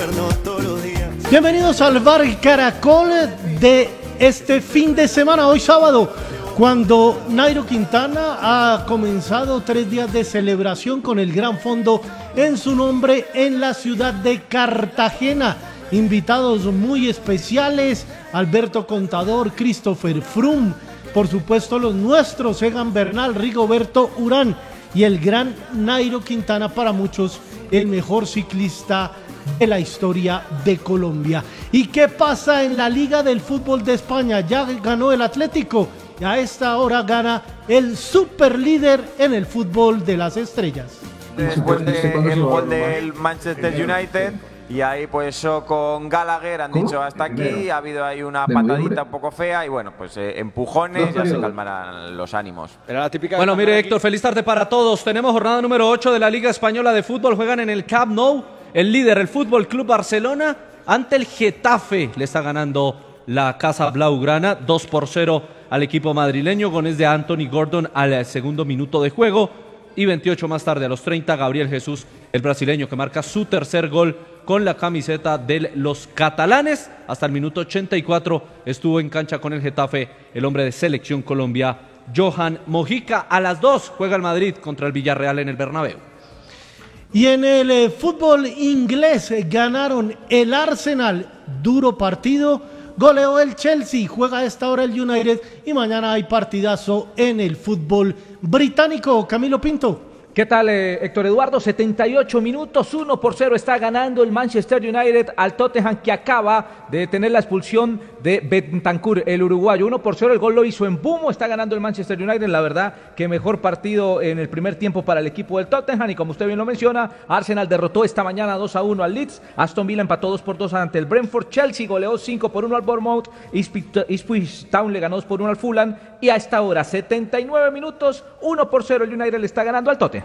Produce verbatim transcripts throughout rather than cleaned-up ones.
encontrarnos todos los días. Bienvenidos al Bar Caracol de este fin de semana, hoy sábado, cuando Nairo Quintana ha comenzado tres días de celebración con el gran fondo en su nombre en la ciudad de Cartagena. Invitados muy especiales, Alberto Contador, Christopher Froome, por supuesto los nuestros, Egan Bernal, Rigoberto Urán y el gran Nairo Quintana, para muchos el mejor ciclista de la historia de Colombia. ¿Y qué pasa en la Liga del Fútbol de España? Ya ganó el Atlético y a esta hora gana el superlíder en el fútbol de las estrellas. Después del gol del Manchester United, y ahí pues eso con Gallagher han dicho hasta aquí, ha habido ahí una patadita un poco fea y bueno, pues eh, empujones, ya se calmarán los ánimos. Era la típica. Bueno, mire Héctor, feliz tarde para todos. Tenemos jornada número ocho de la Liga Española de Fútbol, juegan en el Camp Nou, el líder, el Fútbol Club Barcelona, ante el Getafe, le está ganando la Casa Blaugrana, dos por cero al equipo madrileño, goles de Anthony Gordon al segundo minuto de juego, y veintiocho más tarde, a los treinta, Gabriel Jesús, el brasileño, que marca su tercer gol con la camiseta de los catalanes. Hasta el minuto ochenta y cuatro estuvo en cancha con el Getafe el hombre de Selección Colombia, Johan Mojica. A las dos juega el Madrid contra el Villarreal en el Bernabéu. Y en el eh, fútbol inglés eh, ganaron el Arsenal, duro partido, goleó el Chelsea, juega a esta hora el United y mañana hay partidazo en el fútbol británico. Camilo Pinto. ¿Qué tal, eh, Héctor Eduardo? setenta y ocho minutos, uno por cero está ganando el Manchester United al Tottenham, que acaba de tener la expulsión de Bentancur, el uruguayo. uno por cero, el gol lo hizo en Bumo, está ganando el Manchester United. La verdad que mejor partido en el primer tiempo para el equipo del Tottenham, y como usted bien lo menciona, Arsenal derrotó esta mañana dos a uno al Leeds, Aston Villa empató dos por dos ante el Brentford, Chelsea goleó cinco por uno al Bournemouth, Ipswich Town le ganó dos por uno al Fulham, y a esta hora, setenta y nueve minutos, uno por cero, el United le está ganando al Tottenham.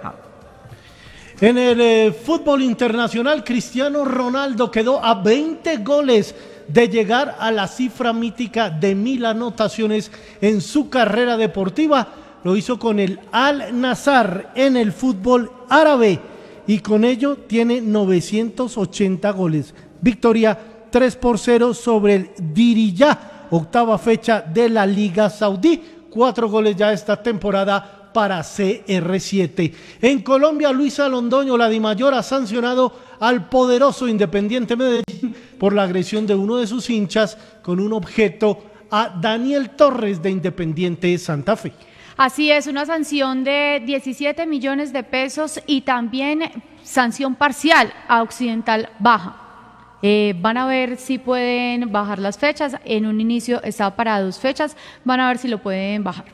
En el eh, fútbol internacional, Cristiano Ronaldo quedó a veinte goles de llegar a la cifra mítica de mil anotaciones en su carrera deportiva. Lo hizo con el Al-Nassr en el fútbol árabe y con ello tiene novecientos ochenta goles. Victoria tres por cero sobre el Diriyah, octava fecha de la Liga Saudí. Cuatro goles ya esta temporada para C R siete. En Colombia, Luisa Londoño, la Dimayor, ha sancionado al poderoso Independiente Medellín por la agresión de uno de sus hinchas con un objeto a Daniel Torres de Independiente Santa Fe. Así es, una sanción de diecisiete millones de pesos y también sanción parcial a Occidental Baja. Eh, van a ver si pueden bajar las fechas. En un inicio estaba para dos fechas, van a ver si lo pueden bajar.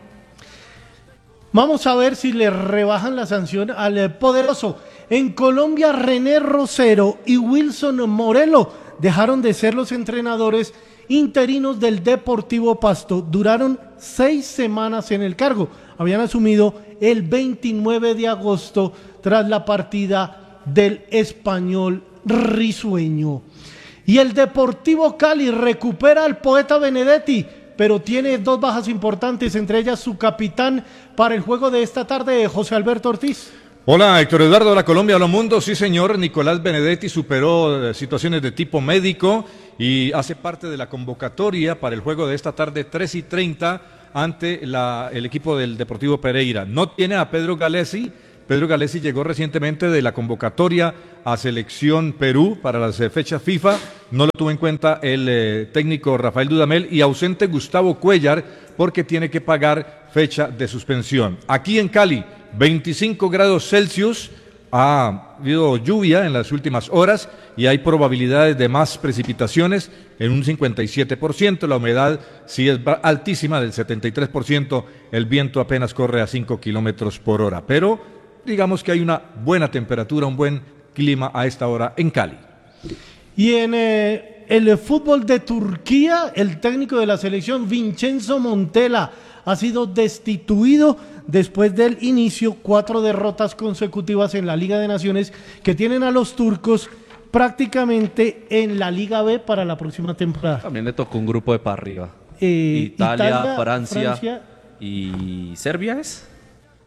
Vamos a ver si le rebajan la sanción al eh, poderoso. En Colombia, René Rosero y Wilson Morelo dejaron de ser los entrenadores interinos del Deportivo Pasto. Duraron seis semanas en el cargo. Habían asumido el veintinueve de agosto tras la partida del Español Risueño. Y el Deportivo Cali recupera al Poeta Benedetti, pero tiene dos bajas importantes, entre ellas su capitán para el juego de esta tarde, José Alberto Ortiz. Hola, Héctor Eduardo, hola Colombia, hola mundo. Sí, señor, Nicolás Benedetti superó eh, situaciones de tipo médico y hace parte de la convocatoria para el juego de esta tarde, tres y treinta, ante la, el equipo del Deportivo Pereira. No tiene a Pedro Galesi. Pedro Galesi llegó recientemente de la convocatoria a Selección Perú para las eh, fechas FIFA. No lo tuvo en cuenta el eh, técnico Rafael Dudamel, y ausente Gustavo Cuellar porque tiene que pagar fecha de suspensión. Aquí en Cali, veinticinco grados Celsius, ha habido lluvia en las últimas horas y hay probabilidades de más precipitaciones en un cincuenta y siete por ciento. La humedad sí es altísima, del setenta y tres por ciento. El viento apenas corre a cinco kilómetros por hora, pero digamos que hay una buena temperatura, un buen clima a esta hora en Cali. Y en eh, el fútbol de Turquía, el técnico de la selección, Vincenzo Montella, ha sido destituido después del inicio, cuatro derrotas consecutivas en la Liga de Naciones que tienen a los turcos prácticamente en la Liga B para la próxima temporada. También le tocó un grupo de para arriba. Eh, Italia, Italia Francia, Francia y Serbia, ¿es?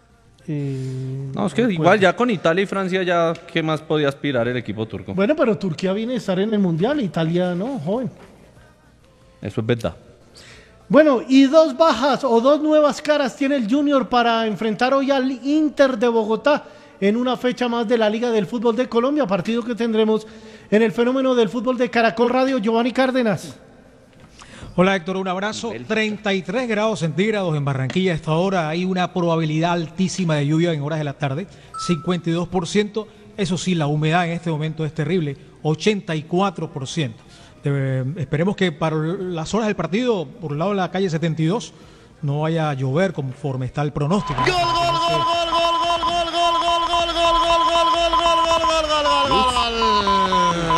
Eh, No, es que igual ya con Italia y Francia ya, ¿qué más podía aspirar el equipo turco? Bueno, pero Turquía viene a estar en el Mundial, Italia no, joven. Eso es verdad. Bueno, y dos bajas o dos nuevas caras tiene el Junior para enfrentar hoy al Inter de Bogotá en una fecha más de la Liga del Fútbol de Colombia, partido que tendremos en el Fenómeno del Fútbol de Caracol Radio. Giovanni Cárdenas. Hola Héctor, un abrazo. treinta y tres grados centígrados en Barranquilla a esta hora. Hay una probabilidad altísima de lluvia en horas de la tarde, cincuenta y dos por ciento. Eso sí, la humedad en este momento es terrible, ochenta y cuatro por ciento. Eh, esperemos que para las horas del partido, por el lado de la calle setenta y dos, no vaya a llover conforme está el pronóstico. ¡Gol, gol, gol, gol, gol, gol, gol, gol, gol, gol, gol, gol, gol, gol, gol, gol, gol, gol, gol!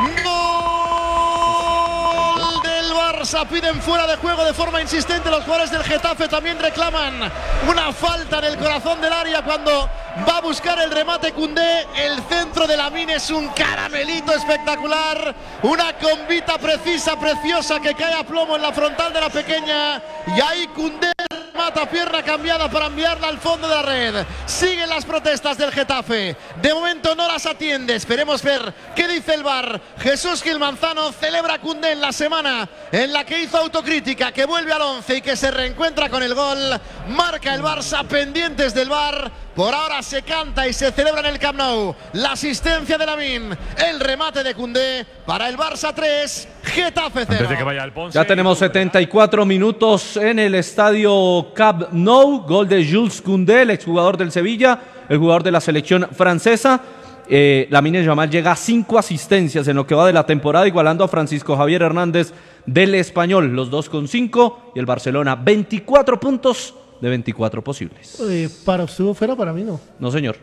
¡Gol del Barça! Piden fuera de juego de forma insistente. Los jugadores del Getafe también reclaman una falta en el corazón del área cuando va a buscar el remate Koundé. El centro de Lamine es un caramelito espectacular. Una combita precisa, preciosa, que cae a plomo en la frontal de la pequeña. Y ahí Koundé mata pierna cambiada para enviarla al fondo de la red. Siguen las protestas del Getafe. De momento no las atiende. Esperemos ver qué dice el V A R. Jesús Gil Manzano celebra Koundé en la semana en la que hizo autocrítica, que vuelve al once y que se reencuentra con el gol. Marca el Barça, pendientes del V A R. Por ahora se canta y se celebra en el Camp Nou la asistencia de Lamine, el remate de Koundé para el Barça tres, Getafe cero. Antes de que vaya el Ponce, Ya tenemos setenta y cuatro minutos en el estadio Camp Nou. Gol de Jules Koundé, el exjugador del Sevilla, el jugador de la selección francesa. Eh, Lamine Yamal llega a cinco asistencias en lo que va de la temporada, igualando a Francisco Javier Hernández del Español. Los dos con cinco y el Barcelona veinticuatro puntos de veinticuatro posibles. Eh, para usted fuera, para mí no. No, señor.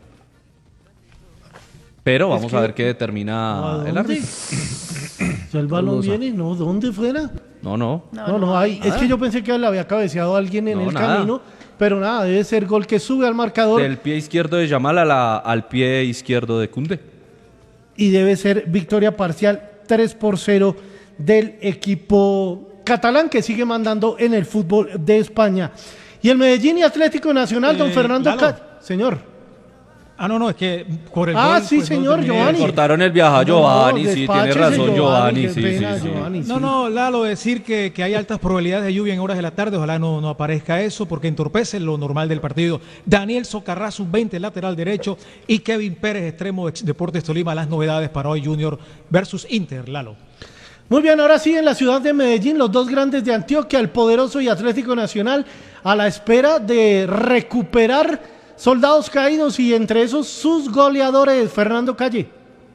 Pero vamos que, a ver qué determina el árbitro. Si el balón Dudosa. viene, no, ¿dónde fuera? No, no. No, no, no hay. Es que yo pensé que le había cabeceado a alguien en No, el nada. camino, pero nada, debe ser gol que sube al marcador. Del pie izquierdo de Yamal a la, al pie izquierdo de Koundé. Y debe ser victoria parcial tres por cero del equipo catalán que sigue mandando en el fútbol de España. Y el Medellín y Atlético Nacional, don Eh, Fernando Lalo. Ca- Señor. Ah, no, no, es que por el Ah, gol, sí, pues, no señor, terminé. Giovanni. Cortaron el viaje a Giovanni, No, sí, tiene despáchese, razón Giovanni, qué sí, pena, sí, sí. Giovanni, No, sí. no, Lalo, decir que, que hay altas probabilidades de lluvia en horas de la tarde, ojalá no, no aparezca eso, porque entorpece lo normal del partido. Daniel Socarrá, sub veinte, lateral derecho, y Kevin Pérez, extremo de Deportes Tolima, las novedades para hoy Junior versus Inter, Lalo. Muy bien, ahora sí en la ciudad de Medellín, los dos grandes de Antioquia, el Poderoso y Atlético Nacional, a la espera de recuperar soldados caídos y entre esos sus goleadores. Fernando Calle.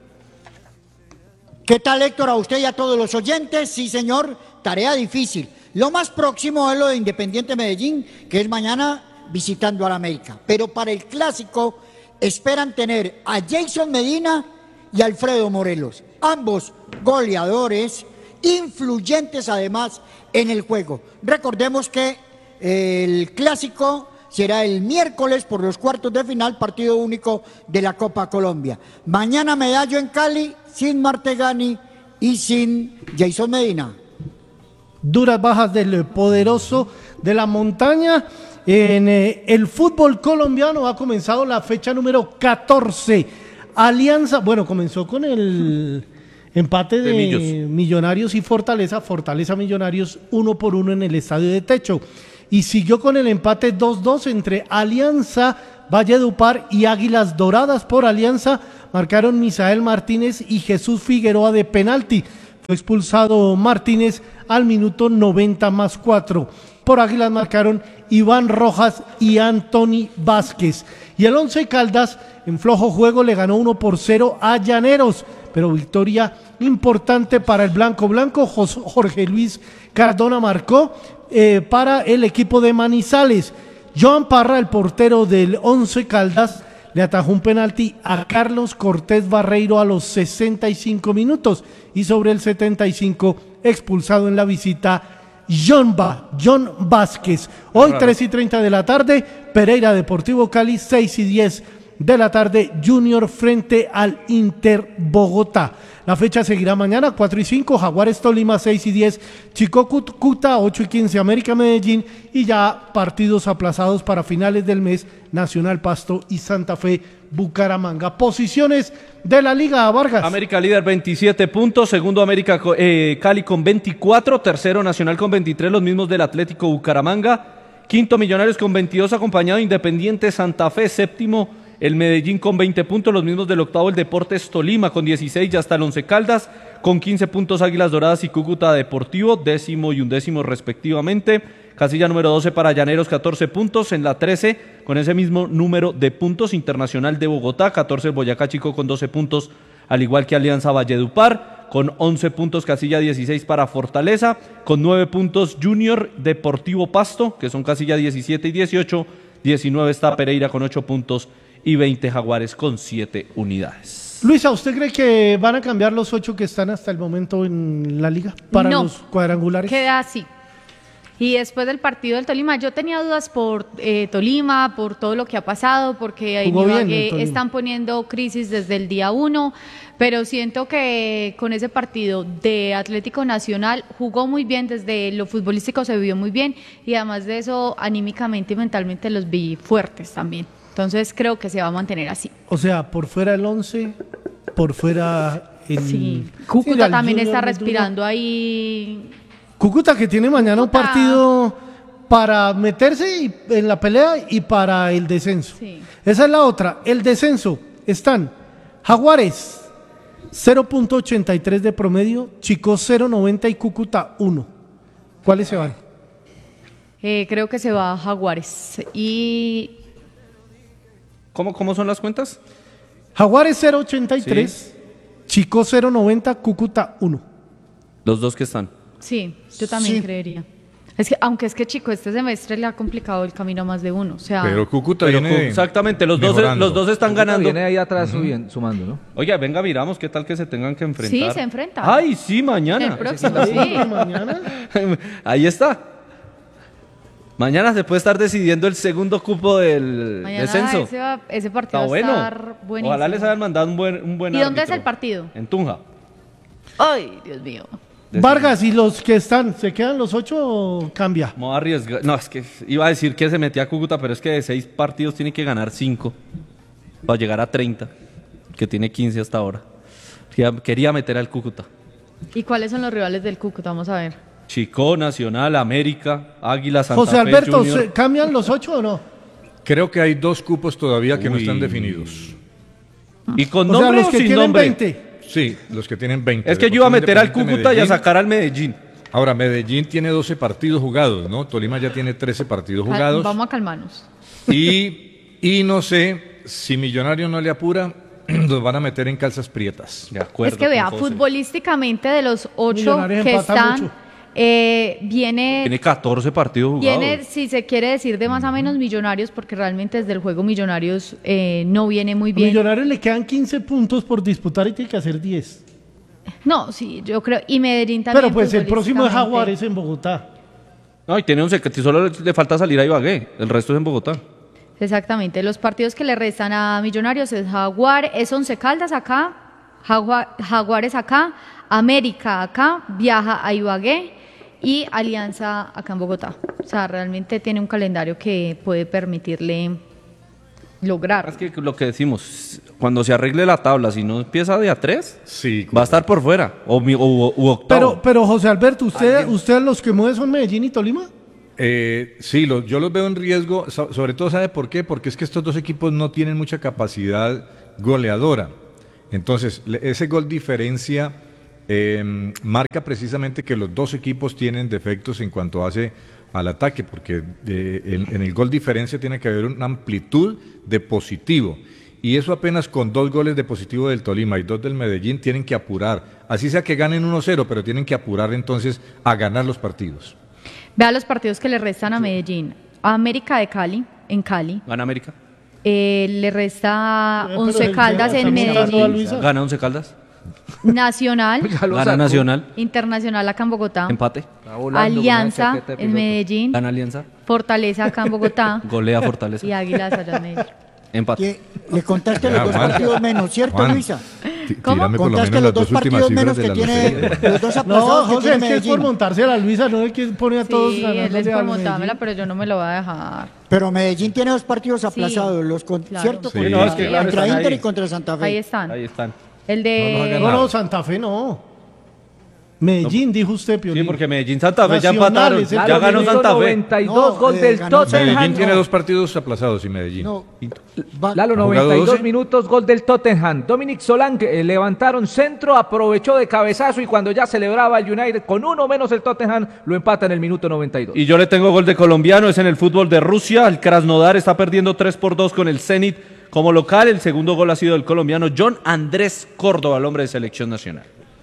¿Qué tal, Héctor? A usted y a todos los oyentes. Sí, señor, tarea difícil. Lo más próximo es lo de Independiente Medellín, que es mañana visitando a la América. Pero para el clásico esperan tener a Jason Medina y Alfredo Morelos, ambos goleadores, influyentes además en el juego. Recordemos que eh, el clásico será el miércoles por los cuartos de final, partido único de la Copa Colombia. Mañana Medallo en Cali, sin Martegani y sin Jason Medina. Duras bajas del Poderoso de la Montaña. En eh, el fútbol colombiano ha comenzado la fecha número catorce. Alianza, bueno, comenzó con el empate de, De Millos. Millonarios y Fortaleza. Fortaleza Millonarios uno por uno en el Estadio de Techo. Y siguió con el empate dos dos entre Alianza, Valledupar y Águilas Doradas. Por Alianza marcaron Misael Martínez y Jesús Figueroa de penalti. Fue expulsado Martínez al minuto noventa más cuatro. Por Águilas marcaron Iván Rojas y Anthony Vázquez. Y el Once Caldas en flojo juego le ganó uno por cero a Llaneros. Pero victoria importante para el Blanco Blanco. Jorge Luis Cardona marcó eh, para el equipo de Manizales. Joan Parra, el portero del Once Caldas, le atajó un penalti a Carlos Cortés Barreiro a los sesenta y cinco minutos. Y sobre el setenta y cinco, expulsado en la visita, John, ba, John Vázquez. Hoy tres y treinta de la tarde, Pereira Deportivo Cali, seis y diez de la tarde, Junior frente al Inter Bogotá. La fecha seguirá mañana, cuatro y cinco, Jaguares Tolima, seis y diez, Chico Cúcuta, ocho y quince, América Medellín, y ya partidos aplazados para finales del mes, Nacional Pasto y Santa Fe Bucaramanga. Posiciones de la Liga, Vargas. América líder veintisiete puntos, segundo América eh, Cali con veinticuatro, tercero Nacional con veintitrés, los mismos del Atlético Bucaramanga, quinto Millonarios con veintidós, acompañado Independiente Santa Fe, séptimo el Medellín con veinte puntos, los mismos del octavo el Deportes Tolima con dieciséis, ya está el Once Caldas con quince puntos, Águilas Doradas y Cúcuta Deportivo, décimo y undécimo respectivamente. Casilla número doce para Llaneros, catorce puntos. En la trece, con ese mismo número de puntos, Internacional de Bogotá, catorce el Boyacá Chico con doce puntos, al igual que Alianza Valledupar, con once puntos. Casilla dieciséis para Fortaleza, con nueve puntos Junior Deportivo Pasto, que son casilla diecisiete y dieciocho, diecinueve está Pereira con ocho puntos y veinte Jaguares con siete unidades. Luisa, ¿usted cree que van a cambiar los ocho que están hasta el momento en la liga para No, los cuadrangulares? queda así. Y después del partido del Tolima, yo tenía dudas por eh, Tolima, por todo lo que ha pasado, porque en Jugó bien el Ibagué Tolima. están poniendo crisis desde el día uno, pero siento que con ese partido de Atlético Nacional jugó muy bien, desde lo futbolístico se vio muy bien, y además de eso, anímicamente y mentalmente los vi fuertes también. Entonces creo que se va a mantener así. O sea, por fuera el once, por fuera el... Sí, Cúcuta el también Junior está muy duro. respirando ahí. Cúcuta que tiene mañana un Cúcuta. partido para meterse y- en la pelea y para el descenso. Sí. Esa es la otra. El descenso están Jaguares cero punto ochenta y tres de promedio, Chico cero punto noventa y Cúcuta uno. ¿Cuáles se van? Eh, creo que se va a Jaguares. Y ¿Cómo, cómo son las cuentas? Jaguares cero punto ochenta y tres, Chico cero punto noventa, Cúcuta uno. Los dos que están. sí, yo también Sí. creería. Es que, aunque es que, chico, este semestre le ha complicado el camino a más de uno. O sea, Pero Cúcuta Pero viene cu- exactamente, los dos, mejorando. los dos están ganando. Viene ahí atrás subiendo, sumando, ¿no? Oiga, venga, miramos qué tal que se tengan que enfrentar. Sí, se enfrentan. Ay, sí, el mañana. próximo, sí. Mañana. Ahí está. Mañana se puede estar decidiendo el segundo cupo del Mañana descenso. ese, va- ese partido Está va bueno. a estar buenísimo. Ojalá les hayan mandado un buen, un buen ¿Y dónde es árbitro. el partido? En Tunja. Ay, Dios mío. Vargas, ¿y los que están? ¿Se quedan los ocho o cambia? Vamos a arriesgar. No, es que iba a decir que se metía a Cúcuta, pero es que de seis partidos tiene que ganar cinco para llegar a treinta, que tiene quince hasta ahora. Quería- Quería meter al Cúcuta. ¿Y cuáles son los rivales del Cúcuta? Vamos a ver. Chico, Nacional, América, Águila, Santa José Fe, Alberto, Junior. ¿se ¿cambian los ocho o no? Creo que hay dos cupos todavía que no Uy. están definidos. ¿Y con O sea, nombre los o que sin tienen nombre? veinte. Sí, los que tienen veinte. Es que de yo iba a meter al Independiente Cúcuta y a Medellín. sacar al Medellín. Ahora, Medellín tiene doce partidos jugados, ¿no? Tolima ya tiene trece partidos Cal- jugados. Vamos a calmarnos. Y, y no sé, si Millonario no le apura, los van a meter en calzas prietas. De acuerdo. Es que vea, con José. futbolísticamente de los ocho Millonarios que empatan están, mucho. eh, viene, Tiene catorce partidos jugados. viene, si se quiere decir, de más o menos Millonarios, porque realmente desde el juego Millonarios eh, no viene muy A bien. Millonarios le quedan quince puntos por disputar y tiene que hacer diez. No, sí, yo creo. Y Medellín también. Pero pues el próximo es futbolísticamente. Jaguares en Bogotá. No, y tiene once, que solo le, le falta salir a Ibagué. El resto es en Bogotá. Exactamente. Los partidos que le restan a Millonarios es Jaguar, es Once Caldas acá, Jagua- Jaguares acá, América acá, viaja a Ibagué y Alianza acá en Bogotá. O sea, realmente tiene un calendario que puede permitirle lograr. Es que lo que decimos, cuando se arregle la tabla, si no empieza de a tres, Sí, va a estar por fuera. O, mi- o- u octavo. Pero, pero José Alberto, ¿usted, ¿usted los que mueve son Medellín y Tolima? Eh, sí, lo- yo los veo en riesgo, so- sobre todo, ¿sabe por qué? Porque es que estos dos equipos no tienen mucha capacidad goleadora. Entonces, le- ese gol diferencia eh, marca precisamente que los dos equipos tienen defectos en cuanto hace al ataque, porque eh, en, en el gol diferencia tiene que haber una amplitud de positivo. Y eso apenas con dos goles de positivo del Tolima y dos del Medellín tienen que apurar. Así sea que ganen uno cero, pero tienen que apurar entonces a ganar los partidos. Vea los partidos que le restan a Medellín. América de Cali, en Cali. Gana América. Eh, le resta Pero Once el- Caldas en estamos hablando a Medellín. Luisa. Gana Once Caldas. Nacional, Ya lo Gana sacó. Nacional. Internacional acá en Bogotá. Empate. Está volando con Alianza una chaqueta de en piloto. Medellín. Gana Alianza. Fortaleza acá en Bogotá. Golea Fortaleza. Y Águilas allá en Medellín. Empate. Que le contaste Ya, los dos Juan. partidos menos, ¿cierto, Juan. Luisa? ¿Cómo? Tírame por lo Contaste menos los las dos dos últimas partidos cifras menos de que la tiene, lotería. los dos No, aplazados que José, tiene es que es por Medellín. montarse a la Luisa, no es que pone a todos Sí, él ganándole es al por Medellín. montármela, pero yo no me lo voy a dejar. Pero Medellín tiene dos partidos aplazados, los claro. conciertos Sí, contra, no, es que claro, contra están Inter ahí. y contra Santa Fe. Ahí están. Ahí están. El No nos de... hagan No, nada. no, Santa Fe no. Medellín, dijo usted, Piolín. Sí, porque Medellín Santa Fe ya Nacional, empataron. ese Ya Claro, ganó minuto Santa Fe. noventa y dos, No, gol eh, del ganó Tottenham. Medellín tiene no. dos partidos aplazados y Medellín. No, Pinto. va- Lalo, ¿Ha jugado noventa y dos doce? minutos, gol del Tottenham. Dominic Solanke eh, levantaron centro, aprovechó de cabezazo y cuando ya celebraba el United con uno menos el Tottenham, lo empata en el minuto noventa y dos. Y yo le tengo gol de colombiano, es en el fútbol de Rusia. El Krasnodar está perdiendo tres por dos con el Zenit como local. El segundo gol ha sido del colombiano John Andrés Córdoba, el hombre de selección nacional.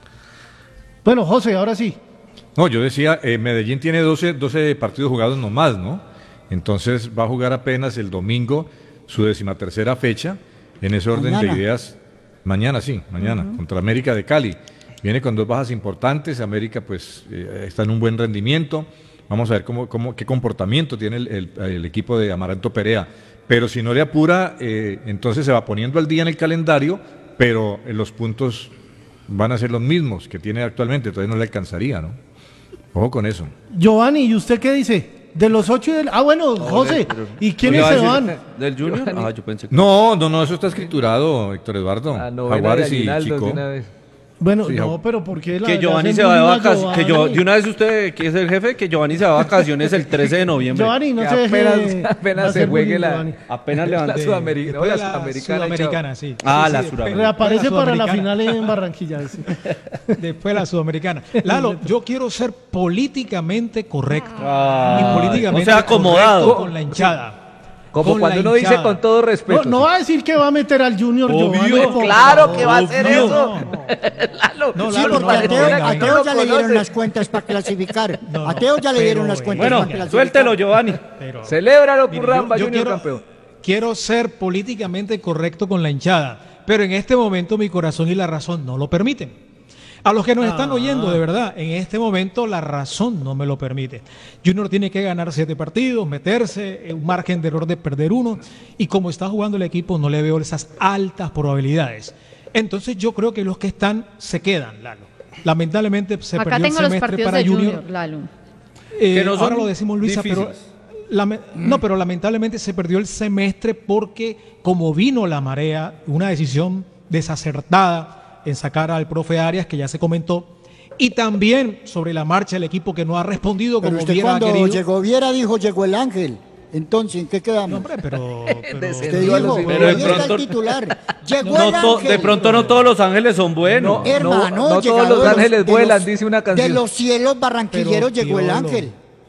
Bueno, José, ahora sí. No, yo decía, eh, Medellín tiene doce, doce partidos jugados nomás, ¿no? Entonces va a jugar apenas el domingo su decimatercera fecha, en ese orden Mañana. de ideas. Mañana, sí, mañana, contra América de Cali. Viene con dos bajas importantes, América pues eh, está en un buen rendimiento. Vamos a ver cómo, cómo, qué comportamiento tiene el, el- el equipo de Amaranto Perea. Pero si no le apura, eh, entonces se va poniendo al día en el calendario, pero eh, los puntos van a ser los mismos que tiene actualmente, entonces no le alcanzaría, ¿no? Ojo con eso. Giovanni, ¿y usted qué dice? De los ocho y del... Ah, bueno, José. ¿Y quiénes Iba a se decir, van? ¿Del Junior? Ah, yo pensé que... No, no, no, eso está escriturado, Héctor Eduardo. La novena Jaguares de y Aguinaldo Chico. de una vez. Bueno, Sí, no, ja- pero ¿por qué la Que le Giovanni hacen se va de bullying a vacaciones. Que yo, Giovanni? de una vez usted, que es el jefe, que Giovanni se va de vacaciones el trece de noviembre. Giovanni, no Que se deje apenas- apenas hacer se juegue bullying, la- Giovanni. Apenas La levanta. Sudamericana, Después de la la Sudamericana, Sudamericana, sí. Ah, Sí, la sí, Suramericana. después- Reaparece después de para la Sudamericana. final en Barranquilla. sí. Después de la Sudamericana. Lalo, yo quiero ser políticamente correcto. Ah, y políticamente o sea, acomodado. correcto con la hinchada. Como Con cuando la uno dice hinchada. con todo respeto. No, no va a decir que va a meter al Junior Obvio. Giovanni. por Claro favor. que va a hacer Obvio. eso. No, Lalo, No, Sí, Lalo, porque no, a no, Teo, venga, a venga. Teo ya le dieron conoce. las cuentas para clasificar. No, A Teo ya le pero, dieron las eh, cuentas Bueno, para clasificar. suéltelo, Giovanni. Pero- Celébralo, Mire, Curramba, yo- yo Junior quiero- campeón. Quiero ser políticamente correcto con la hinchada, pero en este momento mi corazón y la razón no lo permiten. A los que nos están oyendo, de verdad, en este momento la razón no me lo permite. Junior tiene que ganar siete partidos, meterse, en un margen de error de perder uno, y como está jugando el equipo no le veo esas altas probabilidades. Entonces yo creo que los que están se quedan, Lalo. Lamentablemente se Acá perdió el tengo los semestre partidos para de Junior. Junior, Lalo. Eh, Que no son ahora lo decimos Luisa, pero difíciles. lame- no, pero lamentablemente se perdió el semestre porque como vino la marea, una decisión desacertada en sacar al profe Arias, que ya se comentó, y también sobre la marcha el equipo que no ha respondido Pero como usted hubiera cuando querido. llegó Viera dijo llegó el ángel. Entonces, ¿en qué quedamos? No, hombre, pero, pero- Usted dijo, Pero ahí de está pronto- el titular. Llegó No el to- ángel. de pronto no todos los ángeles son buenos. No, Hermano, no todos llegado los de ángeles de vuelan, los- dice una canción. De los cielos barranquilleros Pero, llegó el Piolo, ángel.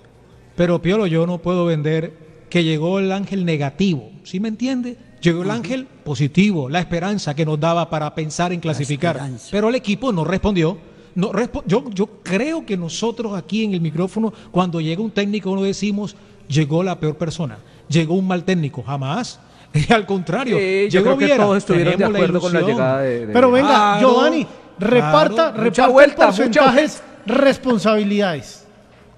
Pero Piolo, yo no puedo vender que llegó el ángel negativo, ¿sí me entiende? Llegó el ángel positivo, la esperanza que nos daba para pensar en clasificar, esperanza. pero el equipo no respondió. No respo- yo, yo creo que nosotros aquí en el micrófono, cuando llega un técnico, no decimos llegó la peor persona, llegó un mal técnico, jamás. Al contrario, Sí, yo llegó creo que Viera, todos estuvieron de tenemos acuerdo con la ilusión. llegada de... de- Pero venga, Claro, Giovanni, reparta, claro. reparta Mucha vuelta, porcentajes, responsabilidades.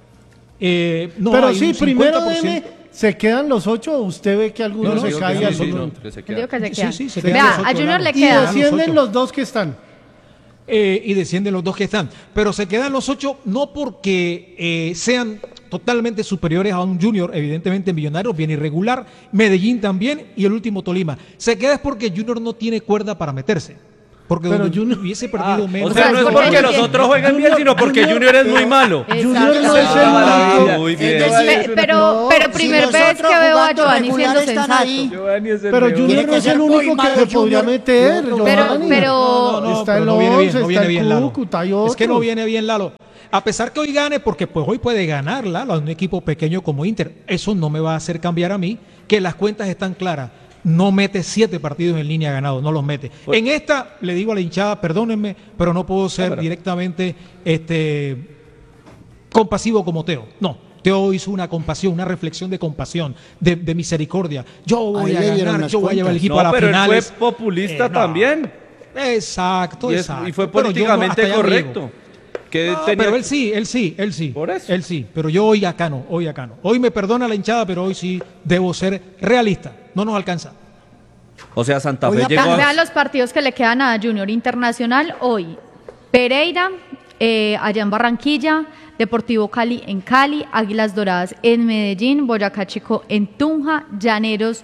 Eh, no, Pero hay sí, un primero cincuenta por deme, ciento. ¿se quedan los ocho o usted ve que alguno No, no, se yo cae creo y que sí, alguno no, no? que se Yo queda. digo que se Sí, quedan. sí, se quedan Vea, los a ocho, Junior Lalo. le Y queda. los descienden ocho. los dos que están. Eh, y descienden los dos que están. Pero se quedan los ocho no porque eh, sean totalmente superiores a un Junior, evidentemente Millonarios viene irregular, Medellín también y el último Tolima. Se queda es porque Junior no tiene cuerda para meterse. Porque Pero donde Junior- hubiese perdido O menos. sea, no es porque porque los Junior- otros jueguen bien, sino porque Junior- Junior es muy malo. Junior Exacto. no es el Ah, único. muy bien. Es decir, Pe- pero, no, pero si primer los vez que otros veo a jugando Giovanni regular siendo están sensato. ahí. Giovanni es el Pero mejor. Junior Tiene no que es ser el muy único malo, que se podría Junior. meter. Pero- Giovanni. pero- No, no, está pero el no viene bien, once, no viene está bien, el Lalo. Cúcuta y Es que no otros. viene bien, Lalo. A pesar que hoy gane, porque pues hoy puede ganar, Lalo, a un equipo pequeño como Inter. Eso no me va a hacer cambiar a mí, que las cuentas están claras. No mete siete partidos en línea ganados, no los mete. En esta, le digo a la hinchada, perdónenme, pero no puedo ser pero- directamente este, compasivo como Teo. No, Teo hizo una compasión, una reflexión de compasión, de, de misericordia. Yo voy Ahí a le dieron ganar, las yo voy a llevar el cuentas. equipo No, a las pero él finales. fue populista Eh, no. también. Exacto, Y, es- exacto. y fue Pero yo no- políticamente hasta allá no correcto. llego. Que No, tenía- pero él sí, él sí, él sí. Por eso. Él sí, pero yo hoy acá no, hoy acá no. Hoy me perdona la hinchada, pero hoy sí debo ser realista. No nos alcanza. O sea, Santa Fe Oiga, llegó a... Vean los partidos que le quedan a Junior Internacional hoy. Pereira, eh, allá en Barranquilla, Deportivo Cali en Cali, Águilas Doradas en Medellín, Boyacá Chico en Tunja, Llaneros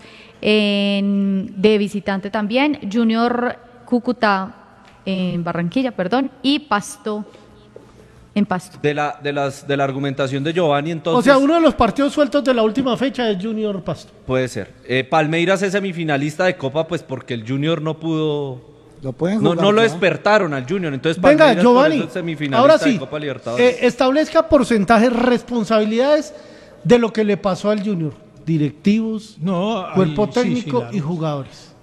en, de visitante también, Junior Cúcuta en Barranquilla, perdón, y Pasto en Pasto. De la, de, las, de la argumentación de Giovanni, entonces... O sea, uno de los partidos sueltos de la última fecha es Junior Pasto. Puede ser. Eh, Palmeiras es semifinalista de Copa, pues porque el Junior no pudo... Lo pueden No, jugar no lo ya. despertaron al Junior, entonces Venga, Palmeiras por Giovanni, eso es semifinalista ahora sí, de Copa Libertadores. eh, establezca porcentajes, responsabilidades de lo que le pasó al Junior. Directivos, No, hay- cuerpo sí, sí, técnico claro. y jugadores.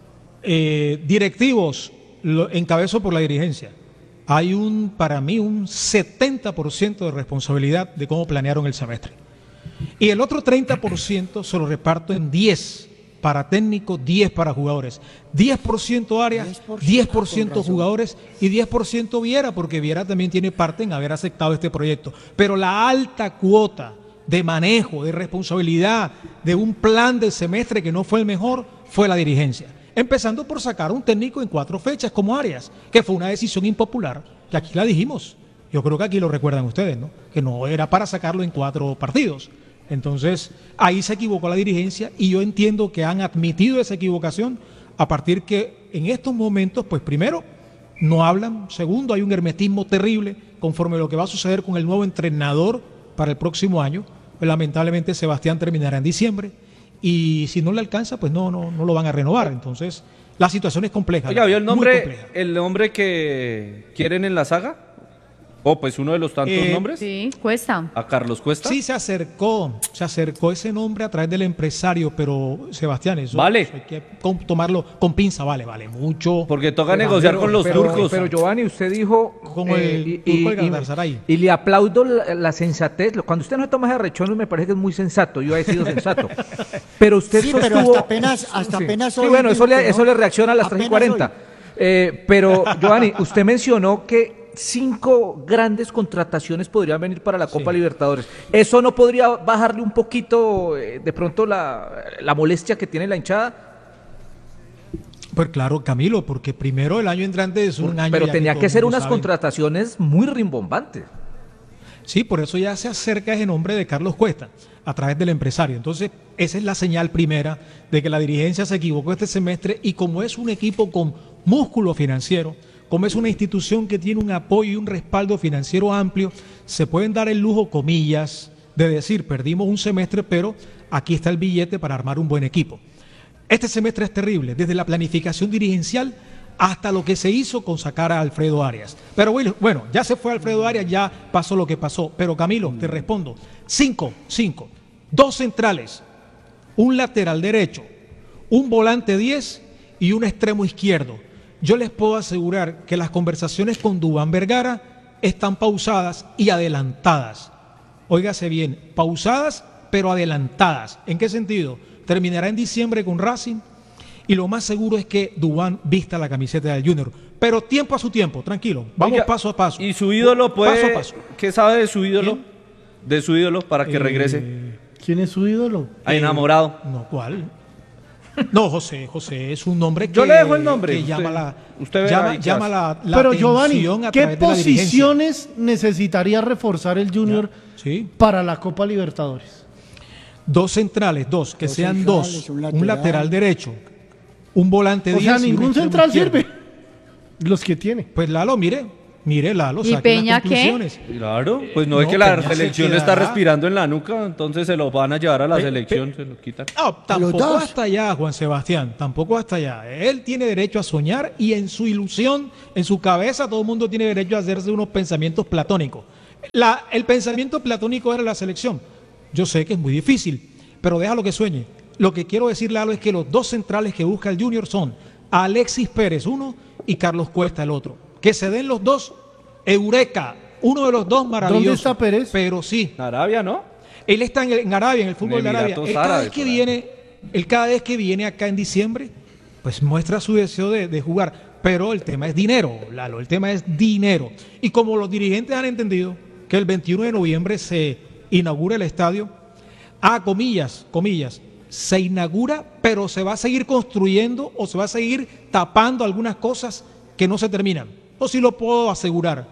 Eh, directivos, lo, encabezo por la dirigencia. Hay un, para mí, un setenta por ciento de responsabilidad de cómo planearon el semestre. Y el otro treinta por ciento se lo reparto en diez para técnicos, diez para jugadores. diez por ciento área, diez por ciento jugadores y diez por ciento Viera, porque Viera también tiene parte en haber aceptado este proyecto. Pero la alta cuota de manejo, de responsabilidad, de un plan del semestre que no fue el mejor, fue la dirigencia. Empezando por sacar un técnico en cuatro fechas como Arias, que fue una decisión impopular, que aquí la dijimos. Yo creo que aquí lo recuerdan ustedes, ¿no? Que no era para sacarlo en cuatro partidos. Entonces, ahí se equivocó la dirigencia y yo entiendo que han admitido esa equivocación a partir que en estos momentos, pues primero, no hablan. Segundo, hay un hermetismo terrible conforme a lo que va a suceder con el nuevo entrenador para el próximo año. Pues, lamentablemente, Sebastián terminará en diciembre y si no le alcanza, pues no, no, no lo van a renovar. Entonces, la situación es compleja. Oiga, ¿vio el muy nombre, compleja. el nombre que quieren en la saga? O pues uno de los tantos Eh, nombres. Sí, Cuesta. A Carlos Cuesta. Sí, se acercó, se acercó ese nombre a través del empresario, pero Sebastián, eso, Vale. eso hay que con- tomarlo con pinza, vale, vale mucho. Porque toca Pero- negociar pero- con los pero, turcos. Pero Giovanni, usted dijo... Como el turco de Galatasaray. y le aplaudo la, la sensatez. Cuando usted no se toma ese rechón, me parece que es muy sensato. Yo he sido sensato. Pero usted Sí, pero sostuvo- hasta apenas- hasta Sí. apenas Sí, hoy bueno, eso dijo que le, eso no. le reacciona a las tres y Apenas cuarenta. hoy. Eh, pero, Giovanni, usted mencionó que cinco grandes contrataciones podrían venir para la Copa Sí. Libertadores. ¿Eso no podría bajarle un poquito eh, de pronto la, la molestia que tiene la hinchada? Pues claro, Camilo, porque primero el año entrante es un año. Pero ya tenía todo que el ser mundo unas sabe. contrataciones muy rimbombantes. Sí, por eso ya se acerca ese nombre de Carlos Cuesta a través del empresario. Entonces, esa es la señal primera de que la dirigencia se equivocó este semestre y como es un equipo con músculo financiero, como es una institución que tiene un apoyo y un respaldo financiero amplio, se pueden dar el lujo, comillas, de decir, perdimos un semestre, pero aquí está el billete para armar un buen equipo. Este semestre es terrible, desde la planificación dirigencial hasta lo que se hizo con sacar a Alfredo Arias. Pero bueno, bueno, ya se fue Alfredo Arias, ya pasó lo que pasó. Pero Camilo, te respondo, cinco, cinco, dos centrales, un lateral derecho, un volante diez y un extremo izquierdo. Yo les puedo asegurar que las conversaciones con Duván Vergara están pausadas y adelantadas. Óigase bien, pausadas pero adelantadas. ¿En qué sentido? Terminará en diciembre con Racing y lo más seguro es que Duván vista la camiseta del Junior. Pero tiempo a su tiempo, tranquilo. Vamos Oiga, paso a paso. ¿Y su ídolo puede...? Paso a paso. ¿Qué sabe de su ídolo? ¿Quién? De su ídolo para que Eh, regrese. ¿Quién es su ídolo? A enamorado. No, ¿cuál? No, José, José es un nombre que, Yo le dejo el nombre, que usted- llama la, usted verá llama, ahí qué llama hace. la, la Pero atención Giovanni, a ¿qué través de la dirigencia. posiciones necesitaría reforzar el Junior Sí. para la Copa Libertadores? Dos centrales, dos, que Dos sean centrales, dos, un un lateral. lateral, derecho, un volante O sea, diez y un ningún extremo central izquierdo. sirve. Los que tiene. Pues Lalo, mire, mire Lalo, ¿Y saque Peña las qué? conclusiones. Claro, pues no, es No, que la Peña se selección le está quedará. respirando en la nuca, entonces se lo van a llevar a la Pe- selección, se lo quitan. No, tampoco dos. hasta allá, Juan Sebastián, tampoco hasta allá. Él tiene derecho a soñar y en su ilusión, en su cabeza, todo el mundo tiene derecho a hacerse unos pensamientos platónicos. La, el pensamiento platónico era la selección. Yo sé que es muy difícil, pero déjalo que sueñe. Lo que quiero decir, Lalo, es que los dos centrales que busca el Junior son Alexis Pérez, uno, y Carlos Cuesta, el otro. Que se den los dos, eureka, uno de los dos maravilloso. ¿Dónde está Pérez? Pero sí, Arabia, ¿no? él está en, en Arabia, en el fútbol En de Arabia. Emiratos Él cada Árabes, vez que por ahí. viene, él cada vez que viene acá en diciembre, pues muestra su deseo de, de jugar. Pero el tema es dinero, Lalo, el tema es dinero. Y como los dirigentes han entendido que el veintiuno de noviembre se inaugura el estadio, a comillas, comillas, se inaugura, pero se va a seguir construyendo o se va a seguir tapando algunas cosas que no se terminan. O sí lo puedo asegurar.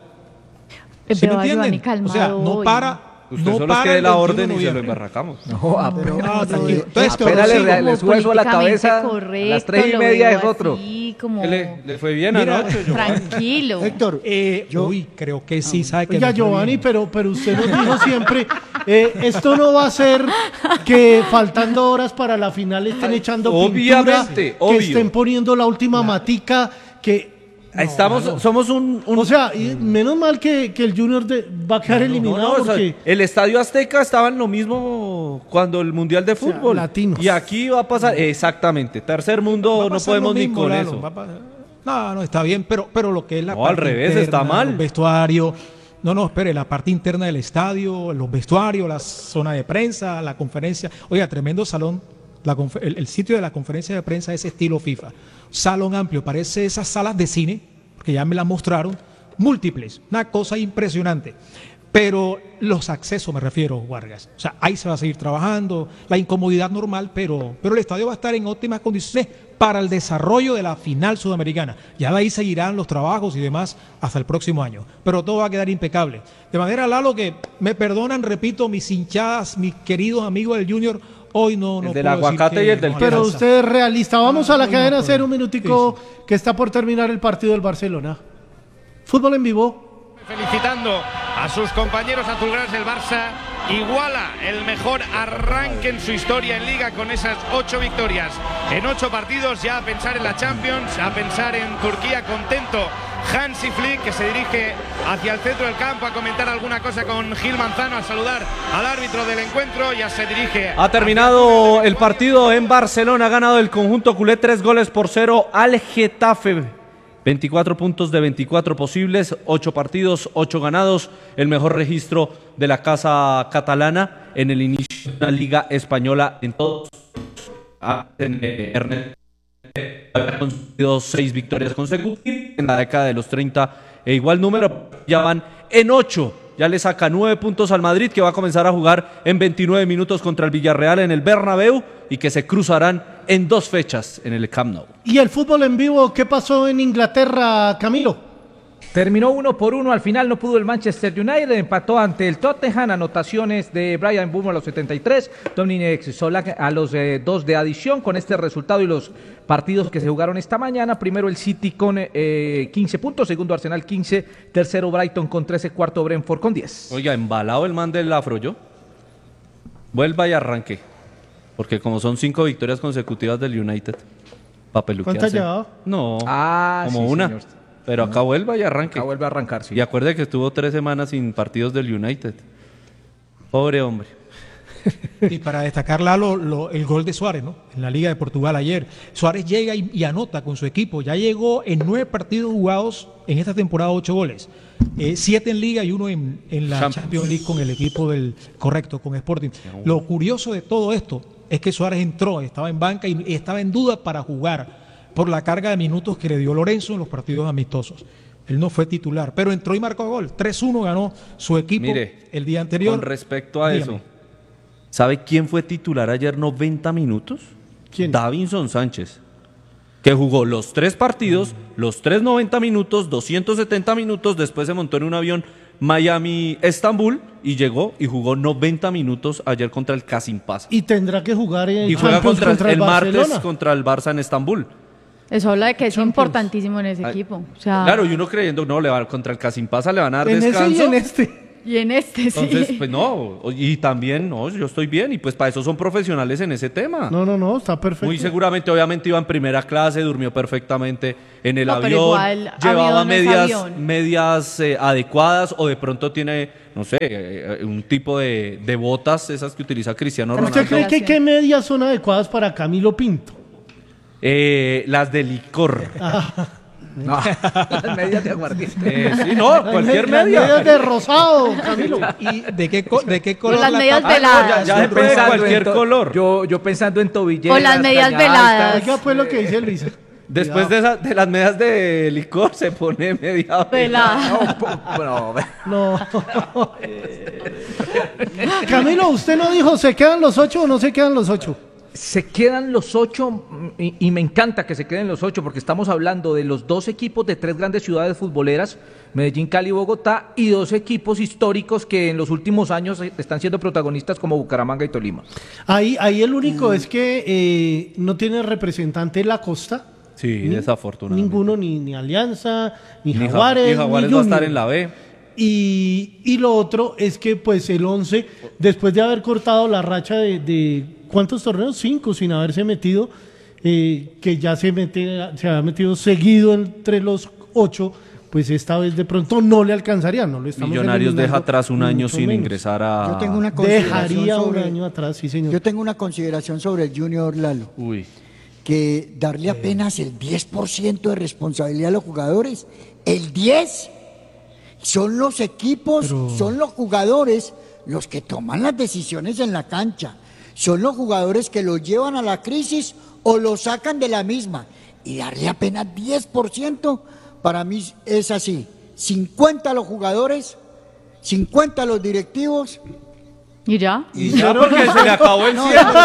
¿Sí me entienden? O sea, no para... Usted no solo es que para dé el la 21 orden de y se lo noviembre. embarracamos. No, apenas, Ah, tranquilo. Entonces, Héctor, apenas sí, le, le como suelto la cabeza. políticamente A las tres y correcto, media lo es digo otro. así, como... Le, le fue bien Mira, anoche, Giovanni. Tranquilo. Héctor, Eh, yo- uy, creo que sí, sabe que Oiga, me fue Giovanni, bien. pero, pero usted nos dijo siempre, eh, esto no va a ser que faltando horas para la final estén echando Obviamente, pintura, obvio. que estén poniendo la última matica, que... Estamos, somos un, un- O sea, y menos mal que, que el Junior de- va a quedar No, eliminado no, o sea, porque... el Estadio Azteca estaba en lo mismo cuando el Mundial de sea, Fútbol. latinos. Y aquí va a pasar, exactamente, tercer Va mundo, a no pasar podemos lo ni mismo, con Lalo, eso. va a pa- No, no, está bien, pero, pero lo que es la No, al parte revés, interna, está mal. los vestuarios, no, no, espere, la parte interna del estadio, los vestuarios, la zona de prensa, la conferencia. Oiga, tremendo salón. La confe- el, el sitio de la conferencia de prensa es estilo FIFA. Salón amplio, parece esas salas de cine, porque ya me la mostraron, múltiples, una cosa impresionante. Pero los accesos, me refiero, Vargas. O sea, ahí se va a seguir trabajando, la incomodidad normal, pero, pero el estadio va a estar en óptimas condiciones para el desarrollo de la final sudamericana. Ya de ahí seguirán los trabajos y demás hasta el próximo año. Pero todo va a quedar impecable. De manera, Lalo, que me perdonan, repito, mis hinchadas, mis queridos amigos del Junior, hoy no... El no del puedo decir aguacate que y el del no Pero alcanza. usted es realista. Vamos Ah, a la hoy cadena no cero, puedo. un minutico, que está por terminar el partido del Barcelona. Fútbol en vivo. Felicitando a sus compañeros azulgranas del Barça, iguala el mejor arranque en su historia en Liga con esas ocho victorias en ocho partidos, ya a pensar en la Champions, a pensar en Turquía. Contento Hansi Flick, que se dirige hacia el centro del campo a comentar alguna cosa con Gil Manzano, a saludar al árbitro del encuentro, ya se dirige... Ha terminado el partido en Barcelona, ha ganado el conjunto culé tres goles por cero al Getafe. veinticuatro puntos de veinticuatro posibles, ocho partidos, ocho ganados, el mejor registro de la casa catalana en el inicio de la Liga Española en todos. En, eh, Ernest ha conseguido seis victorias consecutivas en la década de los treinta, e igual número, ya van en ocho. Ya le saca nueve puntos al Madrid, que va a comenzar a jugar en veintinueve minutos contra el Villarreal en el Bernabéu y que se cruzarán en dos fechas en el Camp Nou. ¿Y el fútbol en vivo qué pasó en Inglaterra, Camilo? Terminó uno por uno, al final no pudo el Manchester United, empató ante el Tottenham, anotaciones de Brian Bourne a los setenta y tres, Dominic Solak a los eh, dos de adición. Con este resultado y los partidos que se jugaron esta mañana, primero el City con eh, quince puntos, segundo Arsenal quince, tercero Brighton con trece, cuarto Brentford con diez. Oiga, embalado el man del afro, ¿yo? Vuelva y arranque, porque como son cinco victorias consecutivas del United, papeluquearse. ¿Cuántas llevaba? No, Ah, como sí, una. señor. Pero acá vuelva y arranque. Acá vuelve a arrancar, sí. Y acuerde que estuvo tres semanas sin partidos del United. Pobre hombre. Y para destacar, Lalo, lo- el gol de Suárez, ¿no? En la Liga de Portugal ayer. Suárez llega y, y anota con su equipo. Ya llegó en nueve partidos jugados en esta temporada, ocho goles. Eh, siete en Liga y uno en, en la Champions. Champions League con el equipo del correcto, con Sporting. Lo curioso de todo esto es que Suárez entró, estaba en banca y, y estaba en duda para jugar por la carga de minutos que le dio Lorenzo en los partidos amistosos. Él no fue titular, pero entró y marcó gol. tres uno ganó su equipo Mire, el día anterior. Con respecto a Dígame. eso, ¿sabe quién fue titular ayer noventa minutos? ¿Quién? Davinson Sánchez, que jugó los tres partidos, los tres noventa minutos, doscientos setenta minutos, después se montó en un avión Miami-Estambul y llegó y jugó noventa minutos ayer contra el Kasimpasa. Y tendrá que jugar en Y juega Champions contra, el martes Barcelona. contra el Barça en Estambul. Eso habla de que es Champions. importantísimo en ese Ay, equipo. O sea, Claro, y uno creyendo, no, le va, contra el Kasimpasa le van a dar En ese descanso. y en este. y en este sí. Entonces, pues no, y también, no, yo estoy bien, y pues para eso son profesionales en ese tema. No, no, no, está perfecto. Muy seguramente, obviamente iba en primera clase, durmió perfectamente en el No, pero avión, igual, llevaba avión no es medias, avión. medias eh, adecuadas, o de pronto tiene, no sé, eh, un tipo de, de botas, esas que utiliza Cristiano ¿Usted Ronaldo. cree que qué medias son adecuadas para Camilo Pinto? Eh, las de licor. No, las medias de aguardiente. Eh, sí, no, cualquier Las media. medias de rosado, Camilo. ¿Y de qué, co- de qué color las la medias tapa? veladas. ya Yo depende de pensando cualquier en to- color. Yo, yo pensando en tobilleras. O las medias caña veladas. alta. Oiga, pues lo que dice Luis. Después de, esa- de las medias de licor se pone media Pelada. Bueno, No. Camilo, usted no dijo se quedan los ocho o no se quedan los ocho. se quedan los ocho, y, y me encanta que se queden los ocho, porque estamos hablando de los dos equipos de tres grandes ciudades futboleras, Medellín, Cali y Bogotá, y dos equipos históricos que en los últimos años están siendo protagonistas como Bucaramanga y Tolima. Ahí, ahí el único mm. es que eh, no tiene representante la costa. Sí, ni, desafortunadamente. Ninguno, ni, ni Alianza, ni, ni Jaguares. Ni Jaguares ni va a estar en la B. Y, y lo otro es que pues el once, después de haber cortado la racha de, de ¿cuántos torneos? Cinco sin haberse metido, eh, que ya se, mete, se ha metido seguido entre los ocho, pues esta vez de pronto no le alcanzaría, no lo estamos Millonarios deja atrás un año sin menos. ingresar a... Yo tengo una Dejaría sobre, un año atrás, sí señor. Yo tengo una consideración sobre el Junior Lalo. Uy. Que darle apenas el diez por ciento de responsabilidad a los jugadores, el diez, son los equipos, Pero... son los jugadores los que toman las decisiones en la cancha, son los jugadores que los llevan a la crisis o los sacan de la misma, y darle apenas diez por ciento para mí es así, cincuenta a los jugadores, cincuenta a los directivos. ¿Y ya? Y ya porque se le acabó el no, cielo.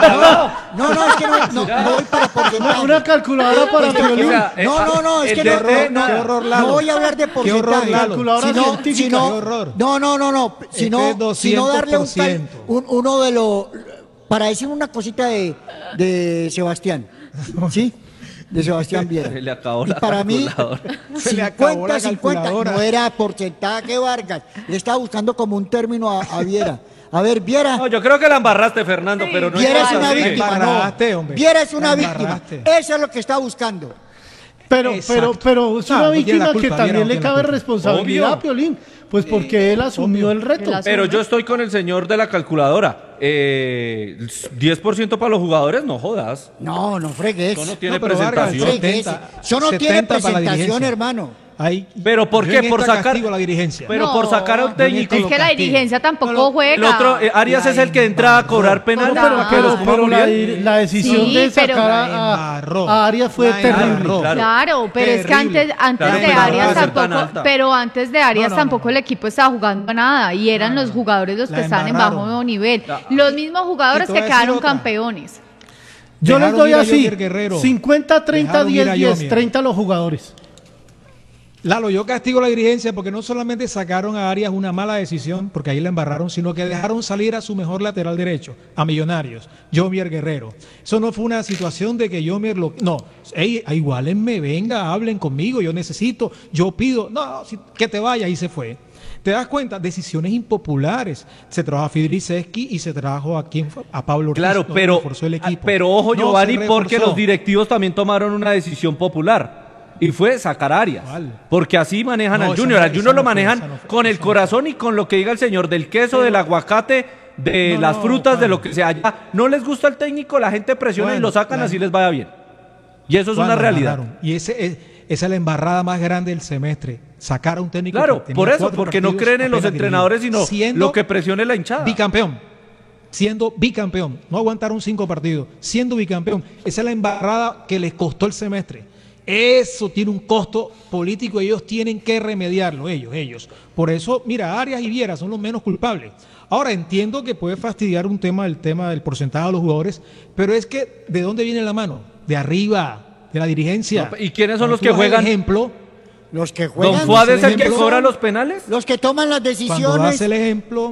No, no, no, es que no, no, no voy para porcentaje. Una calculadora para Piolín. No, no, no, es que no, no, no, horror, no voy a hablar de porcentaje. Qué horror, calculadora sino, científica. Sino, qué horror. No, no, no, no, sino, sino darle un, tal, un uno de los, para decir una cosita de, de Sebastián, ¿sí? De Sebastián Viera. Se le acabó y la para mí, cincuenta, cincuenta, no era porcentaje, Vargas. Le estaba buscando como un término a, a Viera. A ver, Viera. No, yo creo que la embarraste, Fernando, sí. pero no Viera es una así. víctima, no. Viera es una víctima. Eso es lo que está buscando. Pero, pero, pero es una ah, víctima culpa, que también le cabe responsabilidad a Piolín, pues porque él asumió el reto. Pero yo estoy con el señor de la calculadora. Eh, diez por ciento para los jugadores, no jodas. No, no fregues. Eso no tiene no, presentación. setenta, Eso no tiene presentación, hermano. Hay, pero ¿por qué? Por sacar la dirigencia. Pero no, por sacar a un técnico. Es que la dirigencia tampoco no, no, juega. El otro, eh, Arias la es el que entra a cobrar penal. No, pero, pero, pero la, la decisión sí, de sacar a, a Arias fue terrible. Claro, claro, pero terrible. Es que antes, antes claro, de Arias tampoco, pero antes de Arias no, no, tampoco no. el equipo estaba jugando nada y eran no, no. los jugadores los que estaban en bajo nivel. La, los mismos jugadores que quedaron campeones. Yo les doy así: cincuenta, treinta, diez, diez, treinta los jugadores. Lalo, yo castigo a la dirigencia porque no solamente sacaron a Arias una mala decisión, porque ahí la embarraron, sino que dejaron salir a su mejor lateral derecho, a Millonarios, Yomier Guerrero. Eso no fue una situación de que Yomier lo... No, hey, igualenme, venga, hablen conmigo, yo necesito, yo pido, no, que te vayas, y se fue. ¿Te das cuenta? Decisiones impopulares. Se trajo a Fidriceski y se trajo a quién fue? A Pablo Ortiz. Claro, no, pero, el equipo. pero ojo, no, Giovanni, porque los directivos también tomaron una decisión popular. Y fue sacar a Arias, ¿cuál? Porque así manejan no, al Junior, no, al Junior lo manejan no fue, no fue, con el corazón no y con lo que diga el señor, del queso, pero, del aguacate, de no, las frutas, no, de lo que sea. No les gusta el técnico, la gente presiona bueno, y lo sacan, la... así les vaya bien. Y eso es una realidad. Y ese es, esa es la embarrada más grande del semestre, sacar a un técnico. Claro, por eso, porque no creen en los entrenadores, sino lo que presione la hinchada. Bicampeón. Siendo bicampeón, no aguantaron cinco partidos, siendo bicampeón. Esa es la embarrada que les costó el semestre. Eso tiene un costo político y ellos tienen que remediarlo, ellos, ellos. Por eso, mira, Arias y Viera son los menos culpables. Ahora, entiendo que puede fastidiar un tema, el tema del porcentaje de los jugadores, pero es que, ¿de dónde viene la mano? De arriba, de la dirigencia. No, ¿y quiénes son los que juegan? Ejemplo, los que juegan. ¿Don Fuad es el que cobra los penales? Los que toman las decisiones. Cuando das el ejemplo,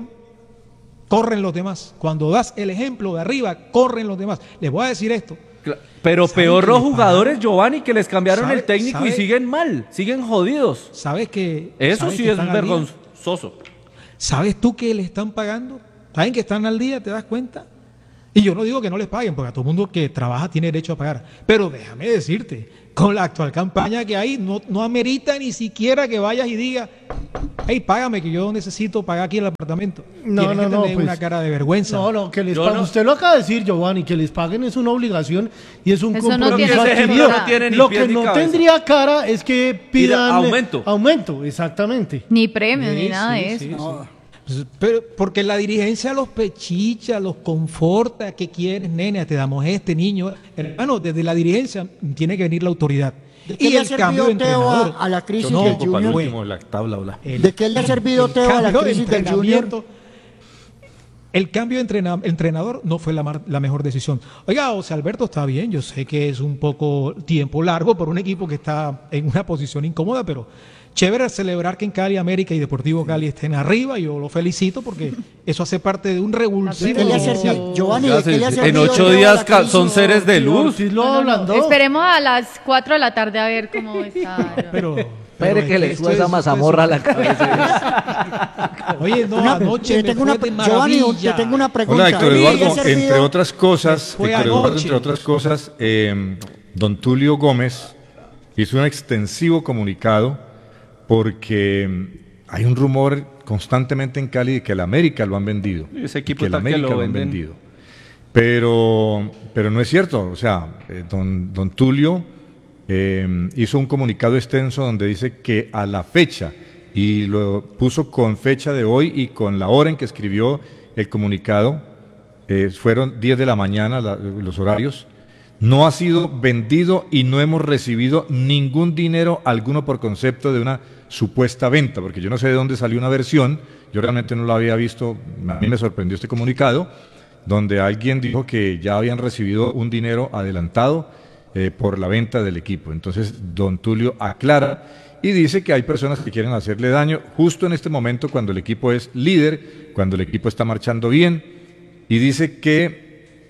corren los demás. Cuando das el ejemplo de arriba, corren los demás. Les voy a decir esto. Pero peor los jugadores, Giovanni, que les cambiaron el técnico y siguen mal, siguen jodidos. ¿Sabes que Eso ¿sabes sí que es vergonzoso. ¿Sabes tú que le están pagando? ¿Saben que están al día? ¿Te das cuenta? Y yo no digo que no les paguen, porque a todo el mundo que trabaja tiene derecho a pagar. Pero déjame decirte, con la actual campaña que hay, no, no amerita ni siquiera que vayas y digas, hey, págame que yo necesito pagar aquí el apartamento. No, Tienes no, que no. tener Pues, una cara de vergüenza. No, no, que les paguen. No. Usted lo acaba de decir, Giovanni, que les paguen es una obligación y es un Eso compromiso no adquirido. no tiene lo que no cabeza. Tendría cara es que pidan Mira, aumento. Aumento, exactamente. Ni premio, sí, ni nada sí, de eso. Sí, no. sí. Pero porque la dirigencia los pechicha, los conforta, ¿qué quieres, nene? Te damos este niño. Hermano, desde la dirigencia tiene que venir la autoridad. ¿De qué y le ha servido Teo a, a la crisis no, del Junior? Último, la tabla, el, ¿De qué le ha servido Teo a la crisis del Junior? el cambio de entrena- entrenador no fue la, mar- la mejor decisión. Oiga, José Alberto, está bien, yo sé que es un poco tiempo largo por un equipo que está en una posición incómoda, pero chévere celebrar que en Cali, América y Deportivo Cali estén arriba. Yo lo felicito porque eso hace parte de un revulsivo. ¿Qué le ha servido? Giovanni, ¿de qué le ha En servido ocho toda días la ca- crisis? son seres de luz. Sí, lo No, no, no, hablando. esperemos a las cuatro de la tarde a ver cómo está. Pero, Espere pero que es le esto suba esa es- mazamorra a la esto es- cabeza. Oye, no, Una- anoche te me tengo fue una, de Giovanni, maravilla. te tengo una pregunta. Hola, Héctor ¿Qué le ha Eduardo. servido? Entre otras cosas, Fue Héctor Eduardo, anoche. entre otras cosas, eh, don Tulio Gómez hizo un extensivo comunicado porque hay un rumor constantemente en Cali de que el América lo han vendido. Ese equipo que el está que América lo lo han venden. vendido. Pero, pero no es cierto. O sea, eh, don, don Tulio eh, hizo un comunicado extenso donde dice que a la fecha, y lo puso con fecha de hoy y con la hora en que escribió el comunicado, eh, fueron diez de la mañana la- los horarios, no ha sido vendido y no hemos recibido ningún dinero alguno por concepto de una supuesta venta, porque yo no sé de dónde salió una versión, yo realmente no la había visto, a mí me sorprendió este comunicado, donde alguien dijo que ya habían recibido un dinero adelantado eh, por la venta del equipo. Entonces, don Tulio aclara y dice que hay personas que quieren hacerle daño justo en este momento cuando el equipo es líder, cuando el equipo está marchando bien, y dice que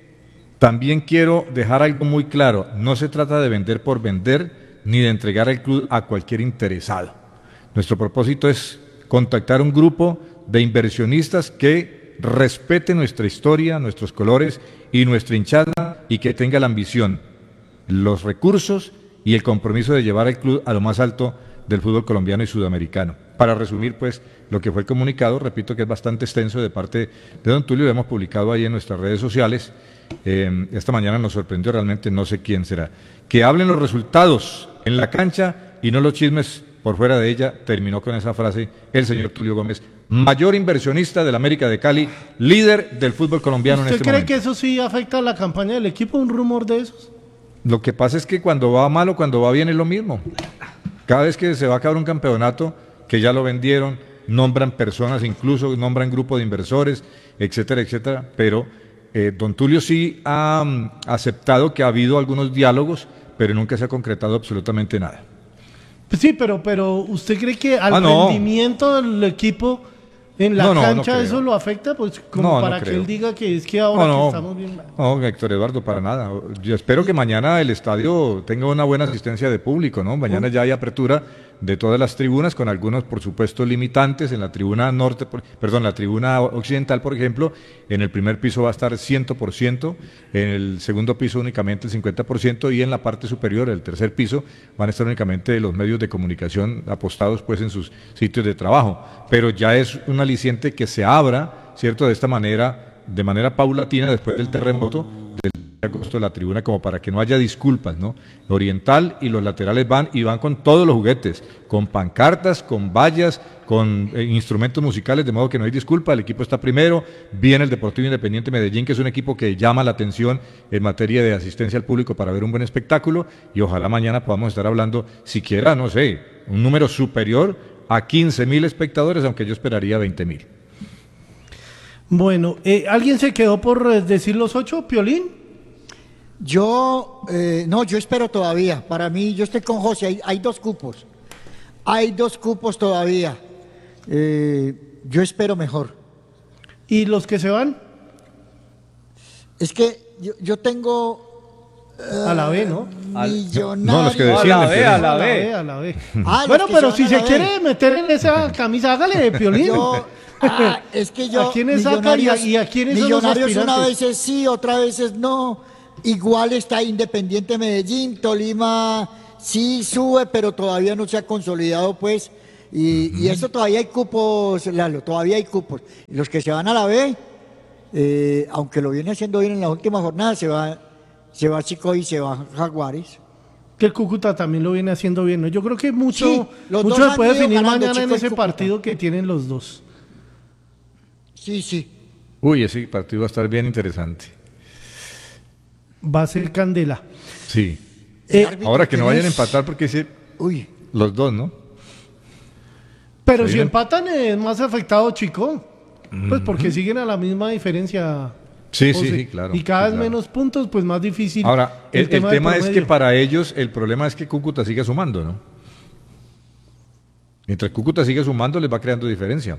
también quiero dejar algo muy claro, no se trata de vender por vender ni de entregar el club a cualquier interesado. Nuestro propósito es contactar un grupo de inversionistas que respete nuestra historia, nuestros colores y nuestra hinchada y que tenga la ambición, los recursos y el compromiso de llevar al club a lo más alto del fútbol colombiano y sudamericano. Para resumir, pues, lo que fue el comunicado, repito que es bastante extenso de parte de don Tulio, lo hemos publicado ahí en nuestras redes sociales. Eh, esta mañana nos sorprendió, realmente no sé quién será. Que hablen los resultados en la cancha y no los chismes por fuera de ella, terminó con esa frase el señor Tulio Gómez, mayor inversionista del América de Cali, líder del fútbol colombiano en ¿Usted este cree momento. que eso sí afecta a la campaña del equipo, un rumor de esos? Lo que pasa es que cuando va mal o cuando va bien es lo mismo. Cada vez que se va a acabar un campeonato, que ya lo vendieron, nombran personas, incluso nombran grupo de inversores, etcétera, etcétera, pero eh, don Tulio sí ha mm, aceptado que ha habido algunos diálogos, pero nunca se ha concretado absolutamente nada. Pues sí, pero, pero ¿usted cree que al Ah, no. rendimiento del equipo en la No, no, no cancha creo. eso lo afecta? Pues como No, no para que creo. él diga que es que ahora No, que no, estamos bien... no, Héctor Eduardo, para nada. Yo espero que mañana el estadio tenga una buena asistencia de público, ¿no? Mañana ya hay apertura de todas las tribunas, con algunos, por supuesto, limitantes. En la tribuna norte, por- perdón, la tribuna occidental, por ejemplo, en el primer piso va a estar cien por ciento, en el segundo piso únicamente el cincuenta por ciento y en la parte superior, el tercer piso, van a estar únicamente los medios de comunicación apostados pues en sus sitios de trabajo. Pero ya es un aliciente que se abra, ¿cierto?, de esta manera, de manera paulatina después del terremoto del agosto de la tribuna, como para que no haya disculpas, ¿no? Oriental y los laterales van y van con todos los juguetes, con pancartas, con vallas, con eh, instrumentos musicales, de modo que no hay disculpa, el equipo está primero, viene el Deportivo Independiente Medellín, que es un equipo que llama la atención en materia de asistencia al público para ver un buen espectáculo, y ojalá mañana podamos estar hablando, siquiera, no sé, un número superior a quince mil espectadores, aunque yo esperaría veinte mil. Bueno, eh, ¿alguien se quedó por eh, decir los ocho, Piolín? Yo, eh, no, yo espero todavía. Para mí, yo estoy con José, hay, hay dos cupos. Hay dos cupos todavía. Eh, yo espero mejor. ¿Y los que se van? Es que yo, yo tengo... A la B, ¿no? Millonarios. No, los que A decían. la B, a la A la B. B, a la B. Ah, los Bueno, que pero se si van se a la B. quiere meter en esa camisa, hágale, Piolín. Yo, ah, es que yo... ¿A quiénes saca y a- y a quiénes son los Millonarios una aspirantes? vez sí, otra veces no. Igual está Independiente Medellín, Tolima sí sube, pero todavía no se ha consolidado, pues. Y, y eso todavía hay cupos, Lalo, todavía hay cupos. Los que se van a la B, eh, aunque lo viene haciendo bien en la última jornada, se va, se va Chico y se va Jaguares. Que el Cúcuta también lo viene haciendo bien, ¿no? Yo creo que mucho, Sí, los mucho dos se han puede ido definir ganando, mañana en Chico y ese Cúcuta. partido que tienen los dos. Sí, sí. Uy, ese partido va a estar bien interesante. Va a ser candela. Sí. El Eh, árbitro Ahora que no quién vayan a es? empatar porque dice Uy, los dos, ¿no? Pero Se si vienen- empatan es más afectado, Chico. Pues porque siguen a la misma diferencia. Sí, José. sí, sí, claro. Y cada sí, vez claro. menos puntos, pues más difícil. Ahora, el, el tema, del tema es que promedio. para ellos el problema es que Cúcuta sigue sumando, ¿no? Mientras Cúcuta sigue sumando, les va creando diferencia.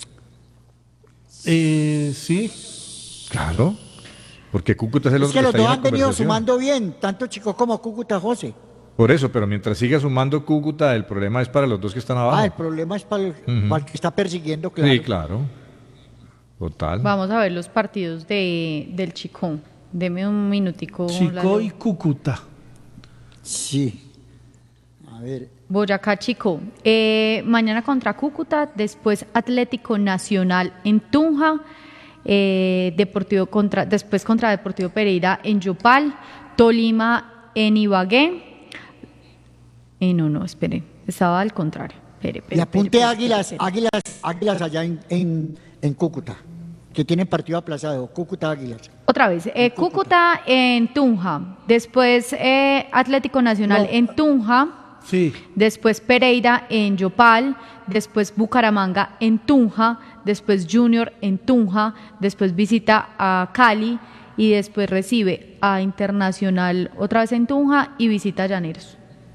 Eh, sí. Claro. Porque Cúcuta es el Es otro que los está ahí dos en la han venido conversación. sumando bien, tanto Chico como Cúcuta, José. Por eso, pero mientras siga sumando Cúcuta, el problema es para los dos que están abajo. Ah, el problema es para el, Ujú. para el que está persiguiendo, claro. Sí, claro. Total. Vamos a ver los partidos de, del Chicó. Deme un minutico. Chico Lalo. y Cúcuta. Sí. A ver. Boyacá Chico. Eh, mañana contra Cúcuta, después Atlético Nacional en Tunja, eh, Deportivo contra, después contra Deportivo Pereira en Yopal, Tolima en Ibagué. Eh, no, no, espere, estaba al contrario. Espere, espere, Y apunte espere, espere, Águilas, espere. Águilas, Águilas allá en, en, en Cúcuta, que tienen partido aplazado. Cúcuta Águilas. Otra vez, eh, Cúcuta en Tunja, después eh, Atlético Nacional No. en Tunja. Sí. Después Pereira en Yopal, después Bucaramanga en Tunja, después Junior en Tunja, después visita a Cali y después recibe a Internacional otra vez en Tunja y visita a Llaneros.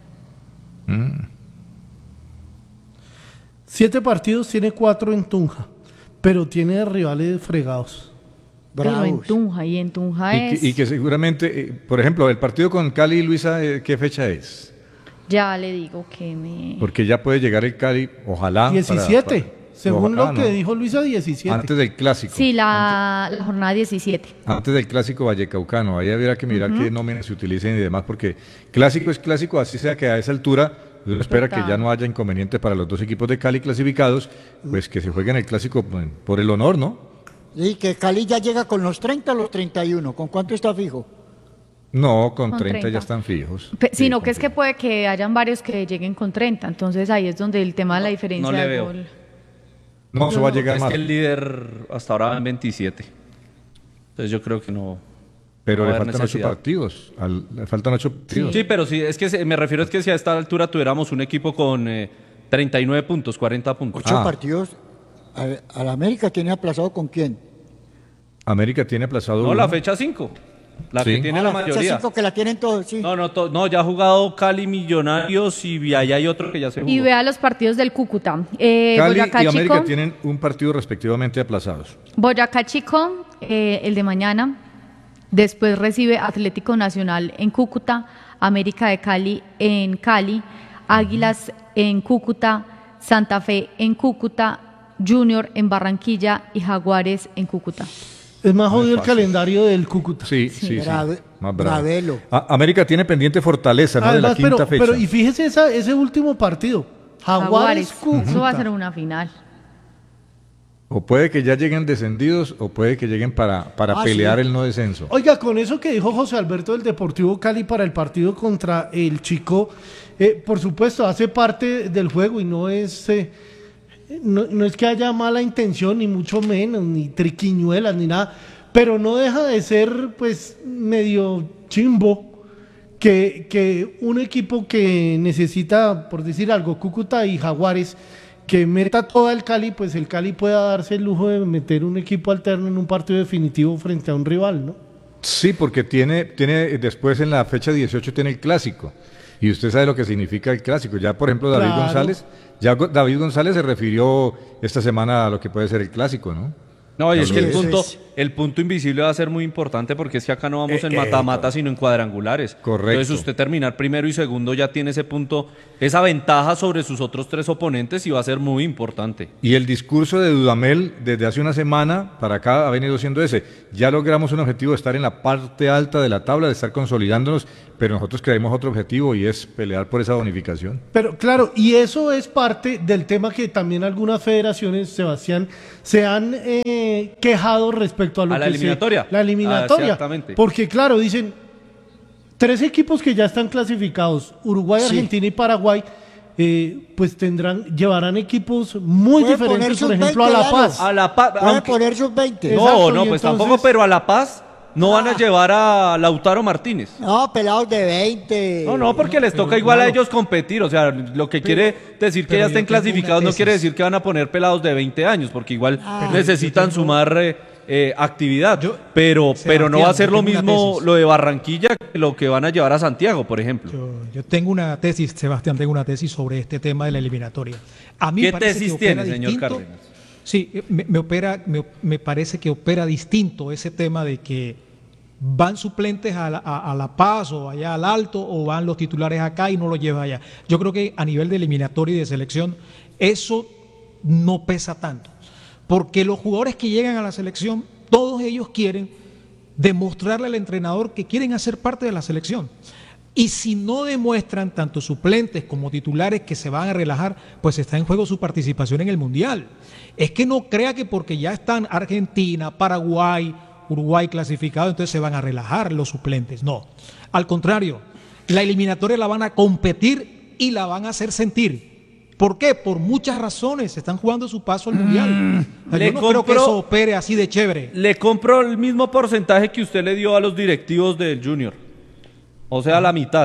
Siete partidos, tiene cuatro en Tunja, pero tiene rivales fregados. Pero en Bravos. Tunja y en Tunja Y es, que, y que seguramente, eh, por ejemplo, el partido con Cali y Luisa, eh, ¿qué fecha es? ya le digo que me... Porque ya puede llegar el Cali, ojalá. para- diecisiete. para- Según ojalá, lo que ¿no? dijo Luisa, diecisiete. Antes del clásico. Sí, la, la jornada diecisiete. Antes del clásico vallecaucano, ahí habría que mirar qué nóminas se utilicen y demás, porque clásico es clásico, así sea que a esa altura uno espera Total. que ya no haya inconveniente para los dos equipos de Cali clasificados, pues que se jueguen el clásico pues, por el honor, ¿no? Sí, que Cali ya llega con los treinta a los treinta y uno. ¿Con cuánto está fijo? No, con, Con treinta, treinta. ya están fijos. Pe- Sí, sino con que es que treinta. puede que hayan varios que lleguen con treinta, entonces ahí es donde el tema de la diferencia no le de veo. gol. No, eso va a llegar Es más. que el líder hasta ahora va en veintisiete. Entonces yo creo que no. Pero no le va a haber faltan ocho necesidad. partidos. al- le faltan ocho partidos. Sí, pero sí, es que se- me refiero es que si a esta altura tuviéramos un equipo con eh, treinta y nueve puntos, cuarenta puntos. Ocho Ah. partidos. A, a la América tiene aplazado con quién. América tiene aplazado No, uno. la fecha cinco. La Sí. que tiene Ah, la fecha mayoría. cinco que la tienen todos, sí. No, no, to- no, ya ha jugado Cali Millonarios y allá hay otro que ya se jugó. Y vea los partidos del Cúcuta. Eh, Cali Boyacá y América Chico, tienen un partido respectivamente aplazados. Boyacá Chico, eh, el de mañana. Después recibe Atlético Nacional en Cúcuta, América de Cali en Cali, Águilas en Cúcuta, Santa Fe en Cúcuta, Junior en Barranquilla y Jaguares en Cúcuta. Es más jodido el fácil. calendario del Cúcuta. Sí, sí, sí. Brave- Más bravo. bravelo. A- América tiene pendiente Fortaleza, ¿no? de la Además, quinta pero, fecha. pero y fíjese esa- ese último partido. Jaguares, Cúcuta. Eso va a ser una final. O puede que ya lleguen descendidos o puede que lleguen para, para Ah, pelear sí. el no descenso. Oiga, con eso que dijo José Alberto del Deportivo Cali para el partido contra el Chico, eh, por supuesto, hace parte del juego y no es, eh, no, no es que haya mala intención, ni mucho menos, ni triquiñuelas, ni nada, pero no deja de ser, pues, medio chimbo que, que un equipo que necesita, por decir algo, Cúcuta y Jaguares, que meta todo el Cali, pues el Cali pueda darse el lujo de meter un equipo alterno en un partido definitivo frente a un rival, ¿no? Sí, porque tiene, tiene después en la fecha dieciocho tiene el clásico. Y usted sabe lo que significa el clásico. Ya, por ejemplo, David Claro. González, ya Go- David González se refirió esta semana a lo que puede ser el clásico, ¿no? No, y es que el Eso punto, es. el punto invisible va a ser muy importante porque es que acá no vamos Eh, en eh, mata-mata, sino en cuadrangulares. Correcto. Entonces usted terminar primero y segundo ya tiene ese punto, esa ventaja sobre sus otros tres oponentes y va a ser muy importante. Y el discurso de Dudamel desde hace una semana para acá ha venido siendo ese. Ya logramos un objetivo de estar en la parte alta de la tabla, de estar consolidándonos, pero nosotros creemos otro objetivo y es pelear por esa bonificación. Pero claro, y eso es parte del tema que también algunas federaciones, Sebastián, se han eh, quejado respecto a lo ¿A la que se- eliminatoria? la eliminatoria. Ah, exactamente. Porque claro, dicen, tres equipos que ya están clasificados, Uruguay, Sí. Argentina y Paraguay, eh, pues tendrán, llevarán equipos muy Puede diferentes, poner por sub ejemplo, a La veinte, Paz. Lalo. A La Paz, Puede aunque- poner sub veinte. Exacto, no, y no, pues entonces- tampoco, pero a La Paz, no van a llevar a Lautaro Martínez. No, pelados de veinte. No, no, porque les toca igual a ellos competir. O sea, lo que quiere decir que ya estén clasificados no quiere decir que van a poner pelados de veinte años, porque igual Ah. necesitan Yo tengo- sumar eh, eh, actividad. Yo- pero, pero no va a Sebastián, ser yo lo tengo una mismo tesis. lo de Barranquilla que lo que van a llevar a Santiago, por ejemplo. Yo, yo tengo una tesis, Sebastián, tengo una tesis sobre este tema de la eliminatoria. A mí me ¿Qué parece tesis que opera tiene, señor distinto- Cárdenas? Sí, me, me opera, me, me parece que opera distinto ese tema de que van suplentes a la, a, a La Paz o allá al Alto, o van los titulares acá y no los lleva allá. Yo creo que a nivel de eliminatoria y de selección eso no pesa tanto, porque los jugadores que llegan a la selección, todos ellos quieren demostrarle al entrenador que quieren hacer parte de la selección. Y si no demuestran, tanto suplentes como titulares, que se van a relajar, pues está en juego su participación en el Mundial. Es que no crea que porque ya están Argentina, Paraguay, Uruguay clasificados, entonces se van a relajar los suplentes. No, al contrario, la eliminatoria la van a competir y la van a hacer sentir. ¿Por qué? Por muchas razones. Están jugando su paso al Mundial. O sea, Le yo no creo que compro- eso opere así de chévere. Le compro el mismo porcentaje que usted le dio a los directivos del Junior. O sea, la mitad.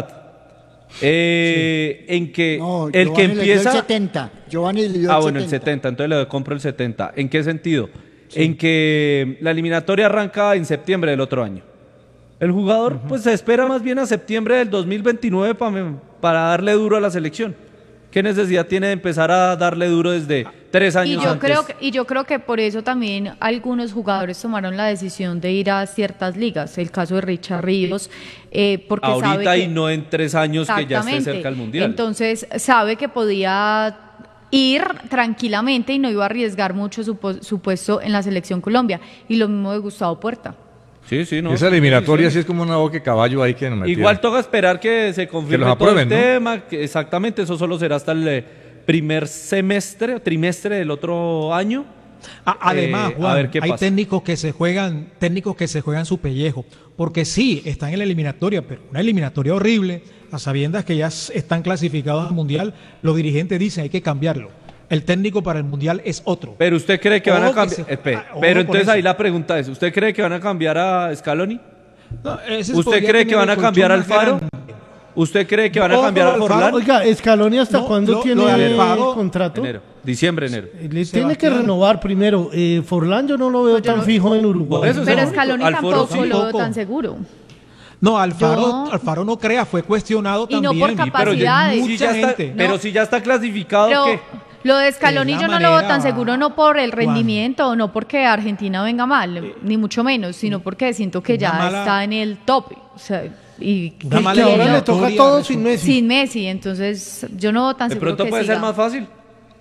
Eh, En que No, el que Giovanni le dio empieza... el setenta. Giovanni le dio Ah, el bueno, el setenta. setenta, entonces le compro el setenta. ¿En qué sentido? En que la eliminatoria arranca en septiembre del otro año. El jugador pues se espera más bien a septiembre del dos mil veintinueve para, para darle duro a la selección. ¿Qué necesidad tiene de empezar a darle duro desde tres Y años yo, antes? creo que, y yo creo que por eso también algunos jugadores tomaron la decisión de ir a ciertas ligas. El caso de Richard Ríos, eh, porque sabe Ahorita que, y no en tres años que ya esté Exactamente. cerca del Mundial. Entonces sabe que podía ir tranquilamente y no iba a arriesgar mucho su, po- su puesto en la selección Colombia. Y lo mismo de Gustavo Puerta. Sí, sí, no. Esa eliminatoria sí es como una boca de caballo ahí que nos metieron. Igual toca esperar que se confirme los todo el aprueben, ¿no? tema. Que exactamente, eso solo será hasta el eh, primer semestre o trimestre del otro año. A- Además, Eh, Juan, a ver qué hay pasa. técnicos que se juegan, técnicos que se juegan su pellejo, porque sí, están en la eliminatoria, pero una eliminatoria horrible, a sabiendas que ya s- están clasificados al Mundial, los dirigentes dicen hay que cambiarlo. El técnico para el Mundial es otro. Pero usted cree que van a Ojo que cambiar. se- Espe, ah, ojo pero con entonces eso. ahí la pregunta es: ¿usted cree que van a cambiar a Scaloni? No, ese ¿Usted podría cree que tener van a el cambiar al colchón más Faro? grande. ¿Usted cree que van a Ojo, cambiar a Alfaro, Forlán? Oiga, ¿Scaloni hasta No, cuándo lo- tiene lo de el Alfaro- contrato? Enero, diciembre, enero. Eh, le tiene que Sebastián. renovar primero. Eh, Forlán yo no lo veo tan fijo en Uruguay. Por eso, Pero Seguro. Scaloni Alfaro tampoco lo veo tampoco. tan seguro. No, Alfaro, Yo- Alfaro no crea, fue cuestionado Y no también. por y- Pero, ya- capacidades. si mucha ya está, gente. pero No. si ya está clasificado, Pero ¿qué? lo de Scaloni Es la yo no lo veo tan manera, seguro, no por el Juan. rendimiento, no porque Argentina venga mal, ni mucho menos, sino porque siento que Una ya mala- está en el top. O sea, y Una Que mala ahora le eliminatoria toca todo resulta- sin Messi. sin Messi, entonces yo no veo tan De seguro pronto que puede siga. ser más fácil.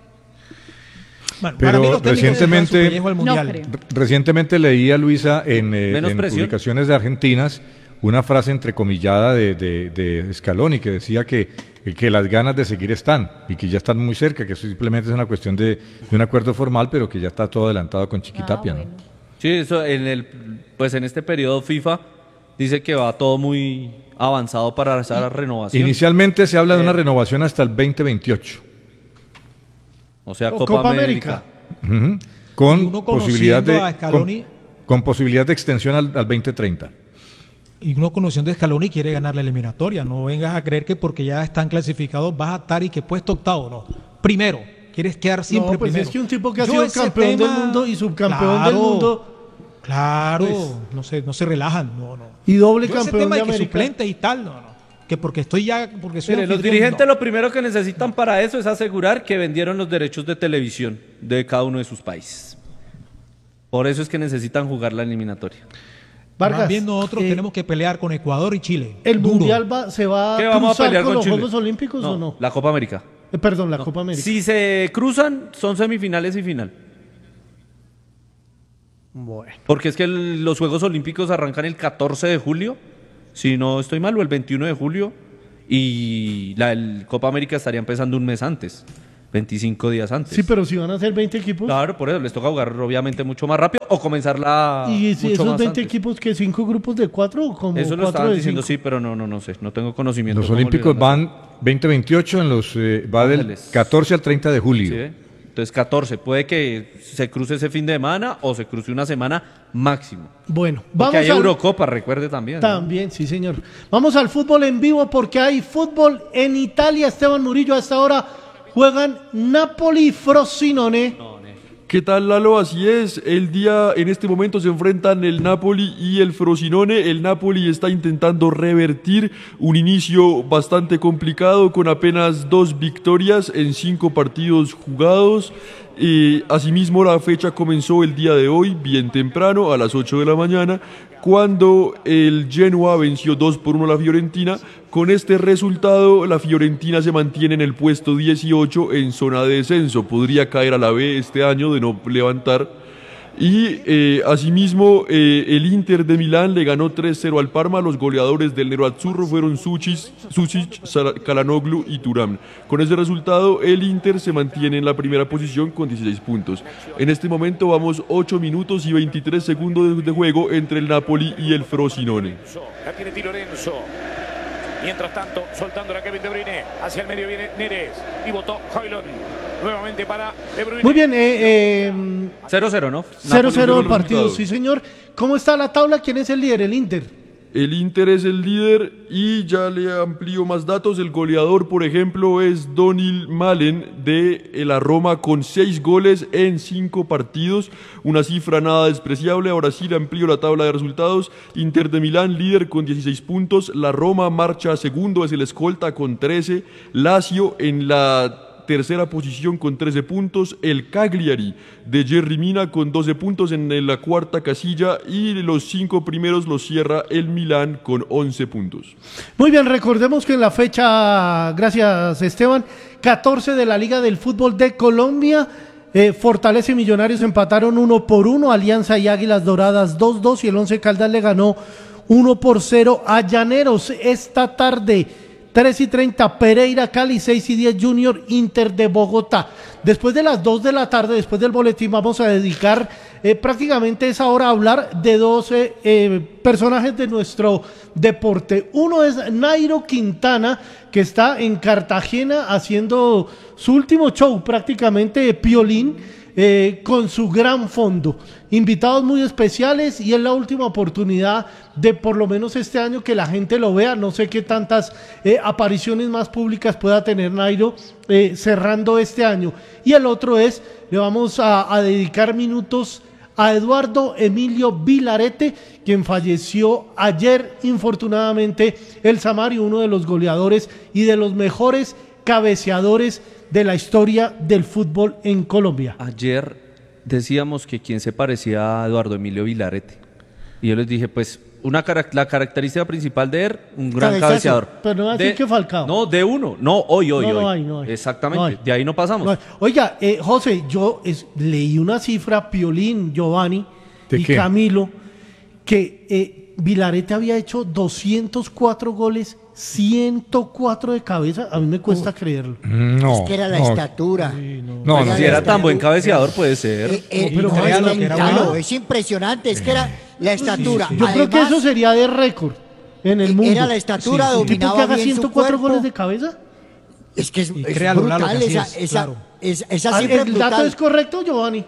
Bueno, Pero para mí los técnicos se juegan su recientemente- pellejo al No Mundial. creo. Re- Recientemente leía, Luisa, en, eh, Menos en presión. publicaciones de argentinas, una frase entrecomillada de, de, de Scaloni que decía que, que las ganas de seguir están y que ya están muy cerca, que eso simplemente es una cuestión de, de un acuerdo formal, pero que ya está todo adelantado con Chiquitapia. Ah, ¿no? bueno. Sí, eso en el, pues en este periodo FIFA dice que va todo muy avanzado para esa renovación. Inicialmente se habla de una Eh. renovación hasta el veinte veintiocho, O sea, O Copa, Copa América. América. ujú, con Y uno posibilidad de conociendo a Scaloni- con, con posibilidad de extensión al, al veinte treinta. Y uno conociendo a Scaloni quiere ganar la eliminatoria. No vengas a creer que porque ya están clasificados vas a estar y que puesto octavo. No. Primero, quieres quedar siempre No, pues primero. es que un tipo que ha Yo sido ese campeón del tema- mundo y subcampeón del Claro, mundo Claro, Pues- no, se, no se relajan. No, no. y doble Yo ese campeón tema de de que América. suplente y tal, no, no. Que porque estoy ya, porque soy Mire, los anfitrión, dirigentes no. lo primero que necesitan para eso es asegurar que vendieron los derechos de televisión de cada uno de sus países. Por eso es que necesitan jugar la eliminatoria. Vargas, Más bien nosotros eh, tenemos que pelear con Ecuador y Chile. ¿el Duro. Mundial va, se va ¿Qué a vamos a cruzar pelear con con los Chile? Juegos Olímpicos o no? La Copa América. Eh, perdón, la Copa América. Si se cruzan, son semifinales y final. Bueno. Porque es que el- los Juegos Olímpicos arrancan el catorce de julio, si no estoy mal, o el veintiuno de julio, y la el Copa América estaría empezando un mes antes, veinticinco días antes. Sí, pero si van a ser veinte equipos. Claro, por eso les toca jugar obviamente mucho más rápido o comenzarla ¿Y si mucho esos más veinte antes. equipos que cinco grupos de cuatro o como Eso lo cuatro estaban de diciendo, cinco? sí, pero no, no, no sé, no tengo conocimiento. Los cómo Olímpicos le van a hacer. van veinte veintiocho, en los, eh, va del Ángeles. catorce al treinta de julio. Sí, ¿eh? Entonces catorce, puede que se cruce ese fin de semana o se cruce una semana máximo. Bueno, Porque vamos hay al- Eurocopa, recuerde también. ¿no? También, sí, señor. Vamos al fútbol en vivo porque hay fútbol en Italia. Esteban Murillo, hasta ahora juegan Napoli y Frosinone. ¿Qué tal, Lalo? Así es, el día en este momento se enfrentan el Napoli y el Frosinone. El Napoli está intentando revertir un inicio bastante complicado con apenas dos victorias en cinco partidos jugados. Y asimismo la fecha comenzó el día de hoy, bien temprano, a las ocho de la mañana, cuando el Genoa venció dos por uno a la Fiorentina. Con este resultado, la Fiorentina se mantiene en el puesto dieciocho en zona de descenso. Podría caer a la B este año de no levantar. Y eh, asimismo, eh, el Inter de Milán le ganó tres cero al Parma. Los goleadores del Nerazzurro fueron Sucic, Sucic, Calhanoglu y Thuram. Con ese resultado, el Inter se mantiene en la primera posición con dieciséis puntos. En este momento vamos ocho minutos y veintitrés segundos de, de juego entre el Napoli y el Frosinone. La tiene Di Lorenzo. Mientras tanto, soltando a Kevin De Bruyne. Hacia el medio viene Neres. Y votó Højlund. Nuevamente para De Bruyne. Muy bien, eh, eh, cero cero, ¿no? cero cero el Napoli partido, resultado. sí, señor. ¿Cómo está la tabla? ¿Quién es el líder? El Inter. El Inter es el líder y ya le amplío más datos. El goleador, por ejemplo, es Donil Malen de la Roma con seis goles en cinco partidos. Una cifra nada despreciable. Ahora sí le amplío la tabla de resultados. Inter de Milán, líder con dieciséis puntos. La Roma marcha segundo, es el escolta con trece. Lazio en la tercera posición con trece puntos, el Cagliari de Jerry Mina con doce puntos en la cuarta casilla y los cinco primeros los cierra el Milán con once puntos. Muy bien, recordemos que en la fecha, gracias Esteban, catorce de la Liga del Fútbol de Colombia, eh, Fortaleza y Millonarios empataron uno por uno, Alianza y Águilas Doradas dos dos y el Once Caldas le ganó uno por cero a Llaneros. Esta tarde tres y treinta, Pereira, Cali, seis y diez, Junior, Inter de Bogotá. Después de las dos de la tarde, después del boletín, vamos a dedicar eh, prácticamente esa hora a hablar de dos eh, eh, personajes de nuestro deporte. Uno es Nairo Quintana, que está en Cartagena haciendo su último show, prácticamente Piolín, eh, con su gran fondo. Invitados muy especiales y es la última oportunidad de por lo menos este año que la gente lo vea. No sé qué tantas eh, apariciones más públicas pueda tener Nairo eh, cerrando este año. Y el otro es, le vamos a, a dedicar minutos a Eduardo Emilio Vilarete, quien falleció ayer, infortunadamente, el Samario, uno de los goleadores y de los mejores cabeceadores de la historia del fútbol en Colombia. Ayer decíamos que quién se parecía a Eduardo Emilio Vilarete. Y yo les dije, pues, una carac- la característica principal de él, un gran Cabezazo, cabeceador. pero no va a decir De- que Falcao. No, de uno. No, hoy, hoy, No, hoy. no hay, no hay. Exactamente. No hay. De ahí no pasamos. No, oiga, eh, José, yo es- leí una cifra, Piolín, Giovanni ¿De y qué? Camilo, que eh, Vilarete había hecho doscientos cuatro goles, ciento cuatro de cabeza. A mí me cuesta creerlo. No. Es que era la no. estatura. No, Era no. Si la era tan buen estatura. cabeceador, puede ser. Eh, eh, pero no, créalo es que era inventado, bueno. es impresionante, es que era la estatura. Yo creo que Además, eso sería de récord en el eh, mundo. era la estatura, Un tipo que dominaba haga bien su ciento cuatro cuerpo. goles de cabeza. Es que es, Y es créalo, Lalo, brutal que así esa, es, esa, claro. es- esa Ah, cifra ¿El es dato brutal. es correcto, Giovanni?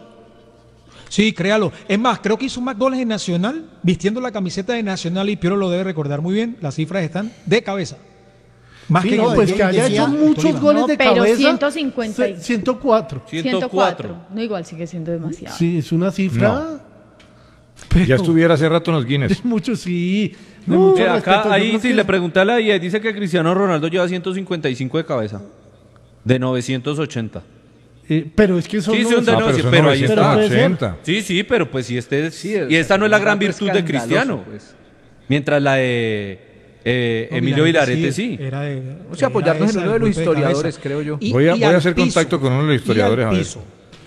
Sí, créalo. Es más, creo que hizo más goles en Nacional, vistiendo la camiseta de Nacional, y Piero lo debe recordar muy bien. Las cifras están de cabeza. Más Sí, que no, en el- pues yo que haya decía- hecho muchos Tolima. goles No, de pero cabeza. ciento cincuenta y- se- ciento cuatro. ciento cuatro. No, igual sigue siendo demasiado. Sí, es una cifra. No. Pero Ya estuviera hace rato en los de Guinness. mucho, sí. de No, mucho acá, respeto. Yo ahí creo sí que- le pregunté a la I A, dice que Cristiano Ronaldo lleva ciento cincuenta y cinco de cabeza. De novecientos ochenta. Eh, pero es que son Sí, los- son de Ah, pero novecientos, son pero ahí está. Pero puede ser. novecientos ochenta. Sí, sí, pero pues si este es, Sí, y esta no es la gran un dato virtud de escandaloso, Cristiano. pues. Mientras la de eh, No, Emilio Vilarete sí. Era de, O sea, apoyarnos era en esa uno de el los golpe de historiadores, cabeza. creo yo. Y- Voy a- y voy a al hacer piso, contacto con uno de los y al historiadores, a ver. piso.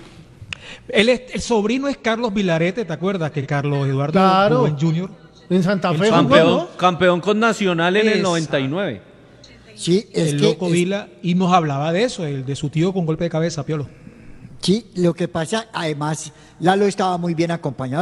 Él es- el sobrino es Carlos Vilarete, ¿te acuerdas? Que Carlos Eduardo Claro. jugó en Junior. En Santa Fe. Campeón, jugó, ¿no? campeón con Nacional en el Esa. noventa y nueve. Sí, es el que loco es- Vila, y nos hablaba de eso, el de su tío con golpe de cabeza, Piolo. sí, lo que pasa, además, Lalo estaba muy bien acompañado.